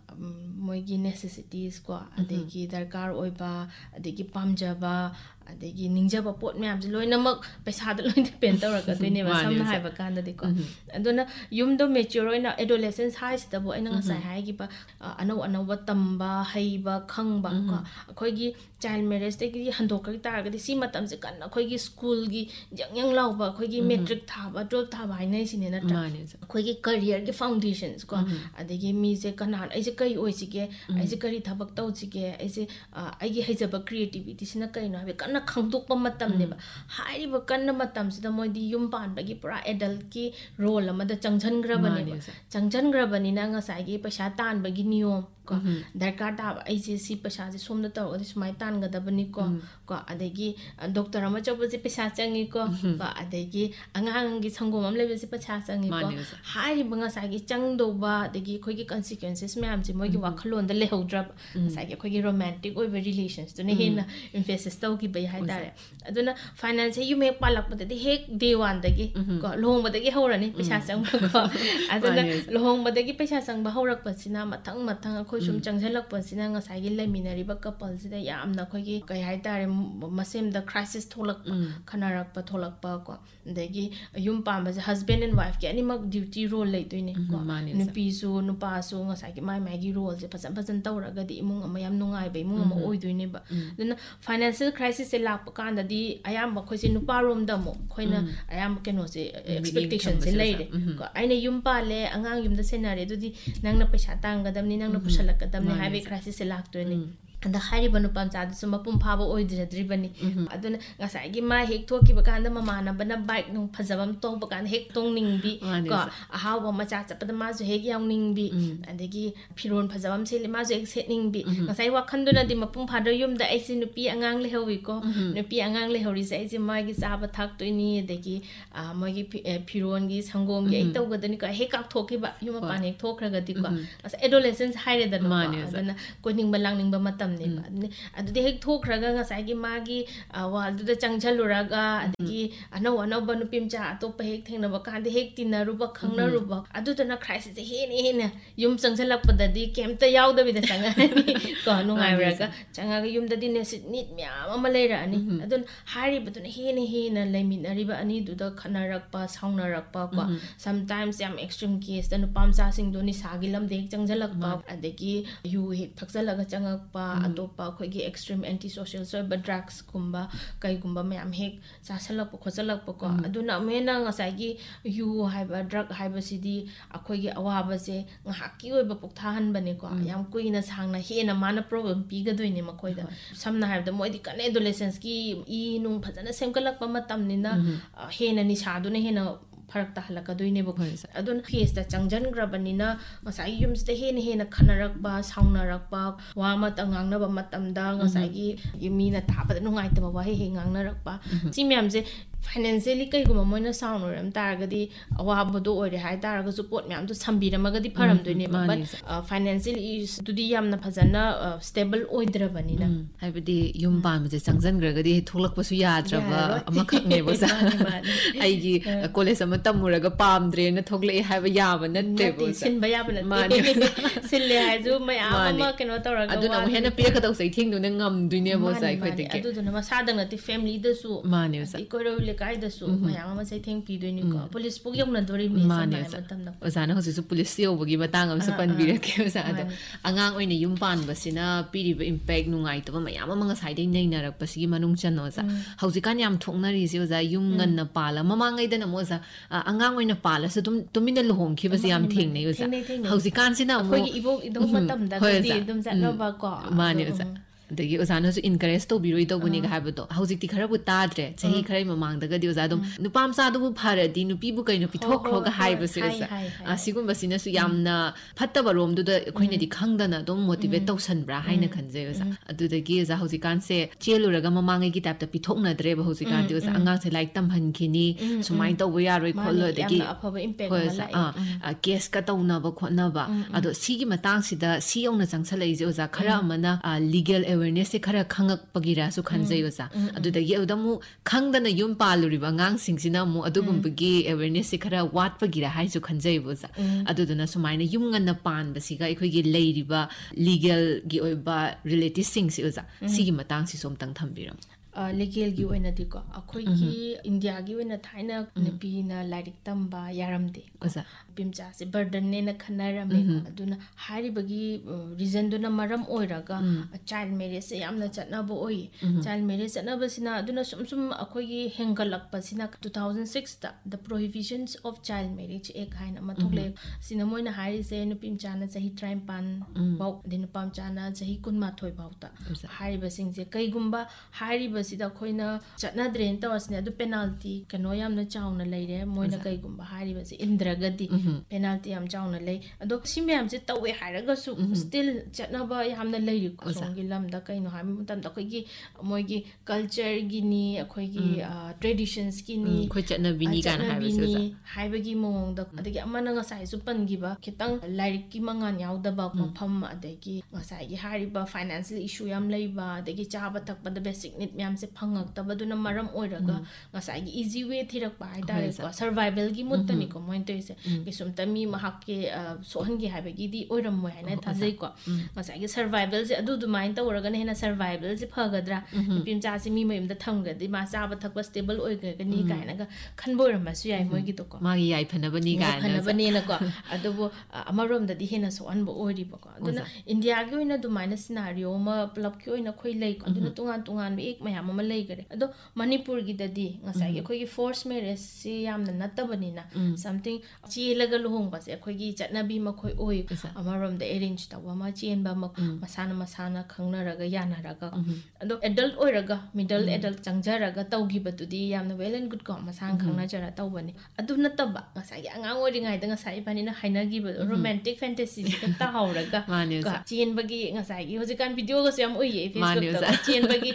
मोइगी नेसेसिटीज को अदगी दरकार ओइबा अदगी पामजबा अदगी निंजबा pot म्यामसे लोइनमक पैसाद lion depend तौरकदुइनेबा समना हाइबा कांददिको अदुना युमदो mature ओइना adolescence हाइसदबो अइना ngasai हाइगिबा अनौ अनौबा तंबा हइबा खंगबा को अखोइगी चाइल्ड मैरिज तेगी हंदोकरि तारगदि सी मतमसे कन अखोइगी स्कूल गी जंग लाउबा अखोइगी मैट्रिक थाबा ड्रॉप थाबा हाइनै सिने नत्रा अखोइगी करियर के फाउंडेशंस को अदगी मीजे कनान ऐसे कई ओइसिगे ऐसे करी थबक तौसिगे ऐसे आइगी हैजबा क्रिएटिविटी सिना कइनो हाबे कन खंदोकपा मतमनेबा हाइबा कन मतमसिदा मोइदी युम पानबगी पुरा एडल्ट की रोल अमदा चंगजनग्रबनेबा चंगजनग्रबनिना ngasai पैसा तानबगी नियम को दरकार ताब ऐसे सी पैसा से सोमदा तौरगदि सुमाइ तानगदबनी को अदगी डॉक्टर अमा चौबसे पैसा चंगी को अदगी अंगांगी संगोम अम लेबसे पैसा चंगी को हाइबा ngasai चंगदोबा अदगी खोइगी consequences मैम से मोइगी वाखलोंदा लेहौद्रब ngasai खोइगी रोमांटिक ओइबा रिलेशंस तो ने हेना emphasis तौगी by हाइतारे अदुना finance you make पालकपदि Keck day 1 दगी को लोंबदगी हौरनी पैसा चंगबा को अदुना लोंबदगी पैसा चंगबा हौरकपसिना मथंग मथंग ꯑꯩꯈꯣꯏ ꯁꯨꯝ ꯆꯪꯁꯤꯜꯂꯛꯄꯁꯤꯅ ꯉꯁꯥꯏꯒꯤ ꯂꯩꯃꯤꯟꯅꯔꯤꯕ ꯀꯄꯜꯁꯤꯗ ꯌꯥꯝꯅ ꯑꯩꯈꯣꯏꯒꯤ ꯀꯩ ꯍꯥꯏꯇꯥꯔꯦ ꯃꯁꯦꯝꯗ ꯈ꯭ꯔꯥꯏꯁꯤꯁ ꯊꯣꯛꯂꯛꯄ ꯈꯟꯅꯔꯛꯄ ꯊꯣꯛꯂꯛꯄ ꯀꯣ ꯑꯗꯒꯤ ꯌꯨꯝ ꯄꯥꯟꯕꯁꯦ ꯍꯁꯕꯦꯟ ꯑꯦꯟ ꯋꯥꯏꯐꯀꯤ ꯑꯅꯤꯃꯛ ꯗ꯭ꯌꯨꯇꯤ ꯔꯣꯜ ꯂꯩꯗꯣꯏꯅꯦ ꯀꯣ ꯅꯨꯄꯤꯁꯨ ꯅꯨꯄꯥꯁꯨ ꯉꯁꯥꯏꯒꯤ ꯃꯥꯒꯤ ꯔꯣꯜꯁꯦ ꯐꯖꯅ ꯇꯧꯔꯒꯗꯤ ꯏꯃꯨꯡ ꯑꯃ ꯌꯥꯝ ꯅꯨꯡꯉꯥꯏꯕ ꯏꯃꯨꯡ ꯑꯃ ꯑꯣꯏꯗꯣꯏꯅꯦꯕ ꯑꯗꯨꯅ ꯐꯥꯏꯅꯥꯟꯁꯤꯌꯦꯜ ꯈ꯭ꯔꯥꯏꯁꯤꯁꯁꯦ ꯂꯥꯛꯄ ꯀꯥꯟꯗꯗꯤ ꯑꯌꯥꯝꯕ ꯑꯩꯈꯣꯏꯁꯦ ꯅꯨꯄꯥꯔꯣꯝꯗ ꯑꯃꯨꯛ ꯑꯩꯈꯣꯏꯅ ꯑꯌꯥꯝꯕ ꯀꯩꯅꯣꯁꯦ ꯑꯦꯛꯁꯄꯦꯛꯇꯦꯁꯟꯁꯦ ꯂꯩꯔꯦ ꯀꯣ ꯑꯩꯅ ꯌꯨꯝ ꯄꯥꯜꯂꯦ ꯑꯉꯥꯡ ꯌꯨꯝꯗ ꯁꯦꯟꯅꯔꯦ ꯑꯗꯨꯗꯤ ꯅꯪꯅ ꯄꯩꯁꯥ ꯇꯥꯡꯒꯗꯕꯅꯤ ꯅꯪꯅ ꯄꯨꯁꯜꯂꯛꯀꯗꯕꯅꯤ ꯍꯥꯏꯕꯒꯤ ꯈ꯭ꯔꯥꯏꯁꯤꯁꯁꯦ ꯂꯥꯛꯇꯣꯏꯅꯦ ꯑꯗ ꯍꯥꯏꯔꯤꯕ ꯅꯨꯄꯥ ꯃꯆꯥꯗꯨꯁꯨ ꯃꯄꯨꯡ ꯐꯥꯕ ꯑꯣꯏꯗ꯭ꯔꯤꯕꯅꯤ ꯑꯗꯨꯅ ꯉꯁꯥꯏꯒꯤ ꯃꯥ ꯍꯦꯛ ꯊꯣꯛꯈꯤꯕ ꯀꯥꯟꯗ ꯃꯃꯥꯟꯅꯕꯅ ꯕꯥꯏꯛ ꯅꯨꯡ ꯐꯖꯕ ꯑꯃ ꯇꯧꯕ ꯀꯥꯟꯗ ꯍꯦꯛ ꯇꯣꯡꯅꯤꯡꯕꯤ ꯀꯣ ꯑꯍꯥꯎꯕ ꯃꯆꯥ ꯆꯠꯄꯗ ꯃꯥꯁꯨ ꯍꯦꯛ ꯌꯥꯎꯅꯤꯡꯕꯤ ꯑꯗꯒꯤ ꯐꯤꯔꯣꯜ ꯐꯖꯕ ꯑꯃ ꯁꯦꯠꯂꯤ ꯃꯥꯁꯨ ꯍꯦꯛ ꯁꯦꯠꯅꯤꯡꯕꯤ ꯉꯁꯥꯏ ꯋꯥꯈꯟꯗꯨꯅꯗꯤ ꯃꯄꯨꯡ ꯐꯥꯗ ꯌꯨꯝꯗ ꯑꯩꯁꯦ ꯅꯨꯄꯤ ꯑꯉꯥꯡ ꯂꯩꯍꯧꯋꯤꯀꯣ ꯅꯨꯄꯤ ꯑꯉꯥꯡ ꯂꯩꯍꯧꯔꯤꯁꯦ ꯑꯩꯁꯦ ꯃꯥꯒꯤ ꯆꯥꯕ ꯊꯥꯛꯇꯣꯏꯅꯤ ꯑꯗꯒꯤ ꯃꯣꯏꯒꯤ ꯐꯤꯔꯣꯜꯒꯤ ꯁꯪꯒꯣꯝꯒꯤ ꯑꯩ ꯇꯧꯒꯗꯣꯏꯅꯤꯀꯣ ꯍꯦꯛ ꯀꯥꯎꯊꯣꯛꯈꯤꯕ ꯌꯨꯝ ꯃꯄꯥꯟ ꯍꯦꯛ ꯊꯣꯛꯈ꯭ꯔꯒꯗꯤꯀꯣ ꯉꯁꯥꯏ ꯑꯦꯗꯣꯂꯦꯁꯦꯟꯁ ꯍꯥꯏꯔꯦꯗꯅꯀꯣ ꯑꯗꯨꯅ ꯀꯣꯏꯅꯤꯡꯕ ꯂꯥꯡꯅꯤꯡꯕ ꯃꯇꯝꯅꯦꯕ ꯑꯗꯨꯗꯤ ꯍꯦꯛ ꯊꯣꯛꯈ꯭ꯔꯒ ꯉꯁꯥꯏꯒꯤ ꯃꯥꯒꯤ ꯋꯥꯜꯗꯨꯗ ꯆꯪꯁꯜꯂꯨꯔꯒ ꯑꯗꯒꯤ ꯑꯅꯧ ꯑꯅꯧꯕ ꯅꯨꯄꯤ ꯃꯆꯥ ꯑꯇꯣꯞꯄ ꯍꯦꯛ ꯊꯦꯡꯅꯕ ꯀꯥꯟꯗ ꯍꯦꯛ ꯇꯤꯟꯅꯔꯨꯕ ꯈꯪꯅꯔꯨꯕ ꯑꯗꯨꯗꯨꯅ ꯈ꯭ꯔꯥꯏꯁꯤꯁꯁꯦ ꯍꯦꯟꯅ ꯌꯨꯝ ꯆꯪꯁꯜꯂꯛꯄꯗꯗꯤ ꯀꯩꯝꯇ ꯌꯥꯎꯗꯕꯤꯗ ꯆꯪꯉꯛꯑꯅꯤ ꯀꯣ ꯅꯨꯡꯉꯥꯏꯔꯒ ꯆꯪꯉꯒ ꯌꯨꯝꯗꯗꯤ ꯅꯤꯠ ꯃꯌꯥꯝ ꯑꯃ ꯂꯩꯔꯛꯑꯅꯤ ꯑꯗꯨꯅ ꯍꯥꯏꯔꯤꯕꯗꯨꯅ ꯍꯦꯟꯅ ꯂꯩꯃꯤꯟꯅꯔꯤꯕ ꯑꯅꯤꯗꯨꯗ ꯈꯠꯅꯔꯛꯄ ꯁꯥꯎꯅꯔꯛꯄ ꯀꯣ ꯁꯝꯇꯥꯏꯝꯁ ꯌꯥꯝ ꯑꯦꯛꯁꯇ꯭रीꯝ ꯀꯦꯁꯇ ꯅꯨꯄꯥ ꯃꯆꯥꯁꯤꯡꯗꯣ ꯅꯤꯁꯥꯒꯤ ꯂꯝꯗ ꯍꯦꯛ ꯆꯪꯁꯜꯂꯛꯄ ꯑꯗꯒꯤ ꯌꯨ ꯍꯦꯛ ꯊꯛꯆꯜꯂꯒ ꯆꯪꯉꯛꯄ ꯑꯇꯣꯞꯄ ꯑꯩꯈꯣꯏꯒꯤ ꯑꯦꯛꯁꯇ꯭रीꯝ ꯑꯦꯟꯇꯤ ꯁꯣꯁꯤꯌꯦꯜꯁ ꯑꯣꯏꯕ ꯗ꯭ꯔꯛꯁꯀꯨꯝꯕ ꯀꯩꯒꯨꯝꯕ ꯃꯌꯥꯝ ꯍꯦꯛ ꯆꯥꯁꯜꯂꯛꯄ ꯈꯣꯠꯆꯜꯂꯛꯄ ꯀꯣ ꯑꯗꯨꯅ ꯑꯃꯨꯛ ꯍꯦꯟꯅ ꯉꯁꯥꯏꯒꯤ ꯌꯨ ꯍꯥꯏꯕ ꯗ꯭ꯔꯛ ꯍꯥꯏꯕꯁꯤꯗꯤ ꯑꯩꯈꯣꯏꯒꯤ ꯑꯋꯥꯕꯁꯦ ꯉꯥꯏꯍꯥꯛꯀꯤ ꯑꯣꯏꯕ ꯄꯣꯛꯊꯥꯍꯟꯕꯅꯦꯀꯣ ꯌꯥꯝ ꯀꯨꯏꯅ ꯁꯥꯡꯅ ꯍꯦꯟꯅ ꯃꯥꯅ ꯄ꯭ꯔꯣꯕ꯭ꯂꯦꯝ ꯄꯤꯒꯗꯣꯏꯅꯦ ꯃꯈꯣꯏꯗ ꯁꯝꯅ ꯍꯥꯏꯔꯕꯗ ꯃꯣꯏꯗꯤ ꯀꯟꯅ ꯑꯦꯗꯣꯂꯦꯁꯦꯟꯁꯀꯤ ꯏ ꯅꯨꯡ ꯐꯖꯅ ꯁꯦꯝꯒꯠꯂꯛꯄ ꯃꯇꯝꯅꯤꯅ ꯍꯦꯟꯅ ꯅꯤꯁꯥꯗꯨꯅ ꯍꯦꯟꯅ ꯐꯔꯛ ꯇꯥꯍꯜꯂꯛꯀꯗꯣꯏꯅꯦꯕ ꯑꯗꯨꯅ ꯐꯦꯁꯇ ꯆꯪꯁꯤꯟꯈ꯭ꯔꯕꯅꯤꯅ ꯉꯁꯥꯏꯒꯤ ꯌꯨꯝꯁꯤꯗ ꯍꯦꯟꯅ ꯈꯟꯅꯔꯛꯄ ꯁꯥꯎꯅꯔꯛꯄ ꯋꯥ ꯑꯃꯇ ꯉꯥꯡꯅꯕ ꯃꯇꯝꯗ ꯉꯁꯥꯏꯒꯤ ꯃꯤꯅ ꯇꯥꯕꯗ ꯅꯨꯡꯉꯥꯏꯇꯕ ꯋꯥꯍꯩ ꯍꯦꯛ ꯉꯥꯡꯅꯔꯛꯄ ꯁꯤ ꯃꯌꯥꯝꯁꯦ ꯐꯥꯏꯅꯥꯟꯁꯤꯌꯦꯜꯂꯤ ꯀꯩꯒꯨꯝꯕ ꯃꯣꯏꯅ ꯁꯥꯎꯅꯔꯝ ꯇꯥꯔꯒꯗꯤ ꯑꯋꯥꯕꯗꯣ ꯑꯣꯏꯔꯦ ꯍꯥꯏ ꯇꯥꯔꯒꯁꯨ ꯄꯣꯠ ꯃꯌꯥꯝꯗꯣ ꯁꯝꯕꯤꯔꯝꯃꯒꯗꯤ ꯐꯔꯝꯗꯣꯏꯅꯦꯕ ꯕꯠ ꯐꯥꯏꯅꯥꯟꯁꯤꯌꯦꯜ ꯏꯁꯇꯨꯗꯤ ꯌꯥꯝꯅ ꯐꯖꯅ ꯁ꯭ꯇꯦꯕꯜ ꯑꯣꯏꯗ꯭ꯔꯕꯅꯤꯅ ꯍꯥꯏꯕꯗꯤ ꯌꯨꯝ ꯄꯥꯟꯕꯁꯦ ꯆꯪꯁꯤꯟꯈ꯭ꯔꯒꯗꯤ ꯊꯣꯛꯂꯛꯄꯁꯨ ꯌꯥꯗ꯭ꯔꯕ ꯑꯃꯈꯛꯅꯦꯕ ꯑꯩꯒꯤ ꯀꯣꯂꯦꯖ ꯑꯃ ꯇꯝꯃꯨꯔꯒ ꯄꯥꯝꯗ꯭ꯔꯦꯅ ꯊꯣꯛꯂꯛꯑꯦ ꯍꯥꯏꯕ ꯌꯥꯕ ꯅꯠꯇꯦꯕ ꯁꯤꯟꯕ ꯌꯥꯕ ꯅꯠꯇꯦ ꯁꯤꯜꯂꯦ ꯍꯥꯏꯔꯁꯨ ꯃꯌꯥꯝ ꯑꯃ ꯀꯩꯅꯣ ꯇꯧꯔꯒ ꯑꯗꯨꯅ ꯑꯃꯨꯛ ꯍꯦꯟꯅ ꯄꯤꯔꯛꯀꯗꯧ ꯆꯩꯊꯦꯡꯗꯨꯅ ꯉꯝꯗꯣꯏꯅꯦꯕ ꯑꯣꯖꯥ ꯑꯩꯈꯣꯏꯗꯒꯤ ꯑꯗꯨꯗꯨꯅ ꯃꯁꯥꯗꯪ ꯅꯠꯇꯦ ꯐꯦꯃꯤꯂꯤꯗꯁꯨ ꯀꯣꯏꯔꯧ ꯂꯩꯀꯥꯏꯗꯁꯨ ꯃꯌꯥꯝ ꯑꯃ ꯆꯩꯊꯦꯡ ꯄꯤꯗꯣꯏꯅꯤꯀꯣ ꯄꯨꯂꯤꯁꯄꯨ ꯌꯧꯅꯗꯣꯔꯤꯕꯅꯤ ꯁꯝꯅ ꯍꯥꯏꯕ ꯃꯇꯝꯗ ꯑꯣꯖꯥꯅ ꯍꯧꯖꯤꯛꯁꯨ ꯄꯨꯂꯤꯁ ꯌꯧꯕꯒꯤ ꯃꯇꯥꯡ ꯑꯃꯁꯨ ꯄꯟꯕꯤꯔꯛꯀꯦ ꯑꯣꯖꯥ ꯑꯗꯣ ꯑꯉꯥꯡ ꯑꯣꯏꯅ ꯌꯨꯝ ꯄꯥꯟꯕꯁꯤꯅ ꯄꯤꯔꯤꯕ ꯏꯝꯄꯦꯛ ꯅꯨꯡꯉꯥꯏꯇꯕ ꯃꯌꯥꯝ ꯑꯃ ꯉꯁꯥꯏꯗꯩ ꯅꯩꯅꯔꯛꯄꯁꯤꯒꯤ ꯃꯅꯨꯡ ꯆꯟꯅ ꯑꯣꯖꯥ ꯍꯧꯖꯤꯛꯀꯥꯟ ꯌꯥꯝ ꯊꯣꯛꯅꯔꯤꯁꯦ ꯑꯣꯖꯥ ꯌꯨꯝ ꯉꯟꯅ ꯄꯥꯜꯂ ꯃꯃꯥꯡꯉꯩꯗꯅ ꯑꯃꯨꯛ ꯑꯣꯖꯥ ꯑꯉꯥꯡ ꯑꯣꯏꯅ ꯄꯥꯜꯂꯁꯨ ꯑꯗꯨꯝ ꯇꯨꯃꯤꯟꯅ ꯂꯨꯍꯣꯡꯈꯤꯕꯁꯦ ꯌꯥꯝ ꯊꯦꯡꯅꯩ ꯑꯣꯖꯥ ꯍꯧꯖꯤꯛꯀꯥꯟꯁꯤꯅ ꯑꯃꯨꯛ ꯑꯩꯈꯣꯏꯒꯤ ꯏꯕꯣꯛ ꯏꯙꯧ ꯃꯇꯝꯗꯒꯗꯤ ꯑꯗꯨꯝ ꯆꯠꯅꯕꯀꯣ ꯃꯥꯅꯦ ꯑꯣꯖꯥ ꯑꯗꯒꯤ ꯑꯣꯖꯥꯅꯁꯨ ꯏꯟꯀꯔꯦꯖ ꯇꯧꯕꯤꯔꯣꯏꯗꯧꯕꯅꯤꯒ ꯍꯥꯏꯕꯗꯣ ꯍꯧꯖꯤꯛꯇꯤ ꯈꯔꯕꯨ ꯇꯥꯗ꯭ꯔꯦ ꯆꯍꯤ ꯈꯔ ꯃꯃꯥꯡꯗꯒꯗꯤ ꯑꯣꯖꯥ ꯑꯗꯨꯝ ꯅꯨꯄꯥ ꯃꯆꯥꯗꯨꯕꯨ ꯐꯔꯗꯤ ꯅꯨꯄꯤꯕꯨ ꯀꯩꯅꯣ ꯄꯤꯊꯣꯛꯈ꯭ꯔꯣꯒ ꯍꯥꯏꯕꯁꯦ ꯑꯣꯖꯥ ꯑꯁꯤꯒꯨꯝꯕꯁꯤꯅꯁꯨ ꯌꯥꯝꯅ ꯐꯠꯇꯕ ꯔꯣꯝꯗꯨꯗ ꯑꯩꯈꯣꯏꯅꯗꯤ ꯈꯪꯗꯅ ꯑꯗꯨꯝ ꯃꯣꯇꯤꯚꯦꯠ ꯇꯧꯁꯟꯕ꯭ꯔꯥ ꯍꯥꯏꯅ ꯈꯟꯖꯩ ꯑꯣꯖꯥ ꯑꯗꯨꯗꯒꯤ ꯑꯣꯖꯥ ꯍꯧꯖꯤꯛꯀꯥꯟꯁꯦ ꯆꯦꯜꯂꯨꯔꯒ ꯃꯃꯥꯡꯉꯩꯒꯤ ꯇꯥꯏꯞꯇ ꯄꯤꯊꯣꯛꯅꯗ꯭ꯔꯦꯕ ꯍꯧꯖꯤꯛꯀꯥꯟꯗꯤ ꯑꯣꯖꯥ ꯑꯉꯥꯡꯁꯦ ꯂꯥꯏꯔꯤꯛ ꯇꯝꯍꯟꯈꯤꯅꯤ ꯁꯨꯃꯥꯏꯅ ꯇꯧꯕ ꯌꯥꯔꯣꯏ ꯈꯣꯠꯂꯣꯏ ꯑꯗꯒꯤ ꯍꯣꯏ ꯑꯣꯖꯥ ꯀꯦꯁꯀ ꯇꯧꯅꯕ ꯈꯣꯠꯅꯕ ꯑꯗꯣ ꯁꯤꯒꯤ ꯃꯇꯥꯡꯁꯤꯗ ꯁꯤ ꯌꯧꯅ ꯆꯪꯁꯜꯂꯛꯏꯁꯦ ꯑꯣꯖꯥ ꯈꯔ ꯑꯃꯅ ꯂꯤꯒꯦꯜ ꯑꯦꯋꯦꯔꯅꯦꯁꯁꯦ ꯈꯔ ꯈꯪꯉꯛꯄꯒꯤꯔꯁꯨ ꯈꯟꯖꯩ ꯑꯣꯖꯥ ꯑꯗꯨꯗꯒꯤ ꯑꯗꯨꯗ ꯑꯃꯨꯛ ꯈꯪꯗꯅ ꯌꯨꯝ ꯄꯥꯜꯂꯨꯔꯤꯕ ꯑꯉꯥꯡꯁꯤꯡꯁꯤꯅ ꯑꯃꯨꯛ ꯑꯗꯨꯒꯨꯝꯕꯒꯤ ꯑꯦꯋꯦꯔꯅꯦꯁꯁꯦ ꯈꯔ ꯋꯥꯠꯄꯒꯤꯔ ꯍꯥꯏꯁꯨ ꯈꯟꯖꯩꯕ ꯑꯣꯖꯥ ꯑꯗꯨꯗꯨꯅ ꯁꯨꯃꯥꯏꯅ ꯌꯨꯝ ꯉꯟꯅ ꯄꯥꯟꯕꯁꯤꯒ ꯑꯩꯈꯣꯏꯒꯤ ꯂꯩꯔꯤꯕ ꯂꯤꯒꯦꯜꯒꯤ ꯑꯣꯏꯕ ꯔꯤꯂꯦꯇꯤꯚꯁꯤꯡꯁꯤ ꯑꯣꯖꯥ ꯁꯤꯒꯤ ꯃꯇꯥꯡꯁꯤꯁꯨ ꯑꯝꯇꯪ ꯊꯝꯕꯤꯔꯝꯃꯨ ꯂꯤꯒꯦꯜꯒꯤ ꯑꯣꯏꯅꯗꯤꯀꯣ ꯑꯩꯈꯣꯏꯒꯤ ꯏꯟꯗꯤꯌꯥꯒꯤ ꯑꯣꯏꯅ ꯊꯥꯏꯅ ꯅꯨꯄꯤꯅ ꯂꯥꯏꯔꯤꯛ ꯇꯝꯕ ꯌꯥꯔꯝꯗꯦ ꯅꯨꯄꯤ ꯃꯆꯥꯁꯦ ꯕꯔꯗꯟꯅꯦꯅ ꯈꯟꯅꯔꯝꯃꯦꯀꯣ ꯑꯗꯨꯅ ꯍꯥꯏꯔꯤꯕꯒꯤ ꯔꯤꯖꯟꯗꯨꯅ ꯃꯔꯝ ꯑꯣꯏꯔꯒ ꯆꯥꯏꯜ ꯃꯦꯔꯦꯖꯁꯦ ꯌꯥꯝꯅ ꯆꯠꯅꯕ ꯑꯣꯏꯌꯦ ꯆꯥꯏꯜ ꯃꯦꯔꯦꯖ ꯆꯠꯅꯕꯁꯤꯅ ꯑꯗꯨꯅ ꯁꯨꯝ ꯑꯩꯈꯣꯏꯒꯤ ꯍꯦꯟꯒꯠꯂꯛꯄꯁꯤꯅ 2006ꯗ ꯗ ꯄ꯭ꯔꯣꯍꯤꯕꯤꯁꯟꯁ ꯑꯣꯐ ꯆꯥꯏꯜ ꯃꯦꯔꯦꯖ ꯑꯦꯛ ꯍꯥꯏꯅ ꯑꯃ ꯊꯣꯛꯂꯛꯑꯦ ꯁꯤꯅ ꯃꯣꯏꯅ ꯍꯥꯏꯔꯤꯁꯦ ꯅꯨꯄꯤ ꯃꯆꯥꯅ ꯆꯍꯤ 53 ꯐꯥꯎ ꯑꯗꯩ ꯅꯨꯄꯥ ꯃꯆꯥꯅ ꯆꯍꯤ 12 ꯐꯥꯎꯗ ꯍꯥꯏꯔꯤꯕꯁꯤꯡꯁꯦ ꯀꯩꯒꯨꯝꯕ ꯍꯥꯏꯔꯤꯕꯁꯤꯗ ꯑꯩꯈꯣꯏꯅ ꯆꯠꯅꯗ꯭ꯔꯦꯅ ꯇꯧꯔꯁꯤꯅꯦ ꯑꯗꯨ ꯄꯦꯅꯥꯜꯇꯤ ꯀꯩꯅꯣ ꯌꯥꯝꯅ ꯆꯥꯎꯅ ꯂꯩꯔꯦ ꯃꯣꯏꯅ ꯀꯩꯒꯨꯝꯕ ꯍꯥꯏꯔꯤꯕꯁꯦ ꯏꯟꯗ꯭ꯔꯒꯗꯤ ꯄꯦꯅꯥꯜꯇꯤ ꯌꯥꯝ ꯆꯥꯎꯅ ꯂꯩ ꯑꯗꯣ ꯁꯤ ꯃꯌꯥꯝꯁꯦ ꯇꯧꯋꯦ ꯍꯥꯏꯔꯒꯁꯨ ꯁ꯭ꯇꯤꯜ ꯆꯠꯅꯕ ꯌꯥꯝꯅ ꯂꯩꯔꯤꯀꯣ ꯁꯣꯝꯒꯤ ꯂꯝꯗ ꯀꯩꯅꯣ ꯍꯥꯏꯕ ꯃꯇꯝꯗ ꯑꯩꯈꯣꯏꯒꯤ ꯃꯣꯏꯒꯤ ꯀꯜꯆꯔꯒꯤꯅꯤ ꯑꯩꯈꯣꯏꯒꯤ ꯇ꯭ꯔꯦꯗꯤꯁꯟꯁꯀꯤꯅꯤ ꯑꯩꯈꯣꯏ ꯆꯠꯅꯕꯤꯅꯤ ꯍꯥꯏꯕꯒꯤ ꯃꯑꯣꯡꯗ ꯑꯗꯒꯤ ꯑꯃꯅ ꯉꯁꯥꯏꯁꯨ ꯄꯟꯈꯤꯕ ꯈꯤꯇꯪ ꯂꯥꯏꯔꯤꯛꯀꯤ ꯃꯉꯥꯜ ꯌꯥꯎꯗꯕ ꯃꯐꯝ ꯑꯗꯒꯤ ꯉꯁꯥꯏꯒꯤ ꯍꯥꯏꯔꯤꯕ ꯐꯥꯏꯅꯥꯟꯁꯤꯌꯦꯜ ꯏꯁꯨ ꯌꯥꯝ ꯂꯩꯕ ꯑꯗꯒꯤ ꯆꯥꯕ ꯊꯛꯄꯗ ꯕꯦꯁꯤꯛ ꯅꯤꯠ ꯃꯌꯥꯝ ꯃꯌꯥꯝꯁꯦ ꯐꯪꯉꯛꯇꯕꯗꯨꯅ ꯃꯔꯝ ꯑꯣꯏꯔꯒ ꯉꯁꯥꯏꯒꯤ ꯏꯖꯤ ꯋꯦ ꯊꯤꯔꯛꯄ ꯍꯥꯏꯇꯥꯔꯦꯀꯣ ꯁꯔꯚꯥꯏꯚꯦꯜꯒꯤ ꯃꯨꯠꯇꯅꯤꯀꯣ ꯃꯣꯏꯅ ꯇꯧꯔꯤꯁꯦ ꯀꯩꯁꯨꯝꯇ ꯃꯤ ꯃꯍꯥꯛꯀꯤ ꯁꯣꯛꯍꯟꯒꯦ ꯍꯥꯏꯕꯒꯤꯗꯤ ꯑꯣꯏꯔꯝꯃꯣꯏ ꯍꯥꯏꯅ ꯊꯥꯖꯩꯀꯣ ꯉꯁꯥꯏꯒꯤ ꯁꯔꯚꯥꯏꯚꯦꯜꯁꯦ ꯑꯗꯨꯃꯥꯏꯅ ꯇꯧꯔꯒꯅ ꯍꯦꯟꯅ ꯁꯔꯚꯥꯏꯚꯦꯜꯁꯦ ꯐꯒꯗ꯭ꯔꯥ ꯅꯨꯄꯤ ꯃꯆꯥꯁꯤ ꯃꯤ ꯃꯌꯨꯝꯗ ꯊꯝꯒ꯭ꯔꯗꯤ ꯃꯥ ꯆꯥꯕ ꯊꯛꯄ ꯁ꯭ꯇꯦꯕꯜ ꯑꯣꯏꯒꯅꯤ ꯀꯥꯏꯅꯒ ꯈꯟꯕ ꯑꯣꯏꯔꯝꯕꯁꯨ ꯌꯥꯏ ꯃꯣꯏꯒꯤꯗꯣꯀꯣ ꯃꯥꯒꯤ ꯌꯥꯏꯐꯅꯕꯅꯤ ꯀꯥꯏꯅ ꯐꯅꯕꯅꯦꯅꯀꯣ ꯑꯗꯨꯕꯨ ꯑꯃꯔꯣꯝꯗꯗꯤ ꯍꯦꯟꯅ ꯁꯣꯛꯍꯟꯕ ꯑꯣꯏꯔꯤꯕꯀꯣ ꯑꯗꯨꯅ ꯏꯟꯗꯤꯌꯥꯒꯤ ꯑꯣꯏꯅ ꯑꯗꯨꯃꯥꯏꯅ ꯁꯤꯅꯥꯔꯤꯑꯣ ꯑꯃ ꯄꯨꯂꯞꯀꯤ ꯑꯣꯏꯅ ꯑꯩꯈꯣꯏ ꯂꯩꯀꯣ ꯑꯗꯨꯅ ꯇꯣꯉꯥꯟ ꯇꯣꯉꯥꯟꯕ ꯃꯌꯥꯝ ꯑꯃ ꯂꯩꯈꯔꯦ ꯑꯗꯣ ꯃꯅꯤꯄꯨꯔꯒꯤꯗꯗꯤ ꯉꯁꯥꯏꯒꯤ ꯑꯩꯈꯣꯏꯒꯤ ꯐꯣꯔꯁ ꯃꯦꯔꯦꯖꯁꯤ ꯌꯥꯝꯅ ꯅꯠꯇꯕꯅꯤꯅ ꯁꯝꯊꯤꯡ ꯆꯦꯜꯂꯒ ꯂꯨꯍꯣꯡꯕꯁꯦ ꯑꯩꯈꯣꯏꯒꯤ ꯆꯠꯅꯕꯤ ꯃꯈꯣꯏ ꯑꯣꯏ ꯑꯃꯔꯣꯝꯗ ꯑꯦꯔꯦꯟꯖ ꯇꯧꯕ ꯑꯃ ꯆꯦꯟꯕ ꯑꯃ ꯃꯁꯥꯅ ꯃꯁꯥꯅ ꯈꯪꯅꯔꯒ ꯌꯥꯅꯔꯒ ꯑꯗꯣ ꯑꯦꯗꯜꯠ ꯑꯣꯏꯔꯒ ꯃꯤꯗꯜ ꯑꯦꯗꯜꯠ ꯆꯪꯖꯔꯒ ꯇꯧꯈꯤꯕꯗꯨꯗꯤ ꯌꯥꯝꯅ ꯋꯦꯜ ꯑꯦꯟ ꯒꯨꯗ ꯀꯣ ꯃꯁꯥꯅ ꯈꯪꯅꯖꯔ ꯇꯧꯕꯅꯤ ꯑꯗꯨ ꯅꯠꯇꯕ ꯉꯁꯥꯏꯒꯤ ꯑꯉꯥꯡ ꯑꯣꯏꯔꯤꯉꯩꯗ ꯉꯁꯥꯏ ꯏꯕꯥꯅꯤꯅ ꯍꯥꯏꯅꯈꯤꯕꯗꯣ ꯔꯣꯃꯥꯟꯇꯤꯛ ꯐꯦꯟꯇꯦꯁꯤꯁꯤꯗ ꯇꯥꯍꯧꯔꯒ ꯆꯦꯟꯕꯒꯤ ꯉꯁꯥꯏꯒꯤ ꯍꯧꯖꯤꯛꯀꯥꯟ ꯚꯤꯗꯤꯑꯣꯒꯁꯨ ꯌꯥꯝ ꯎꯏꯌꯦ ꯐꯦꯁꯕꯨꯛꯇ ꯆꯦꯟꯕꯒꯤ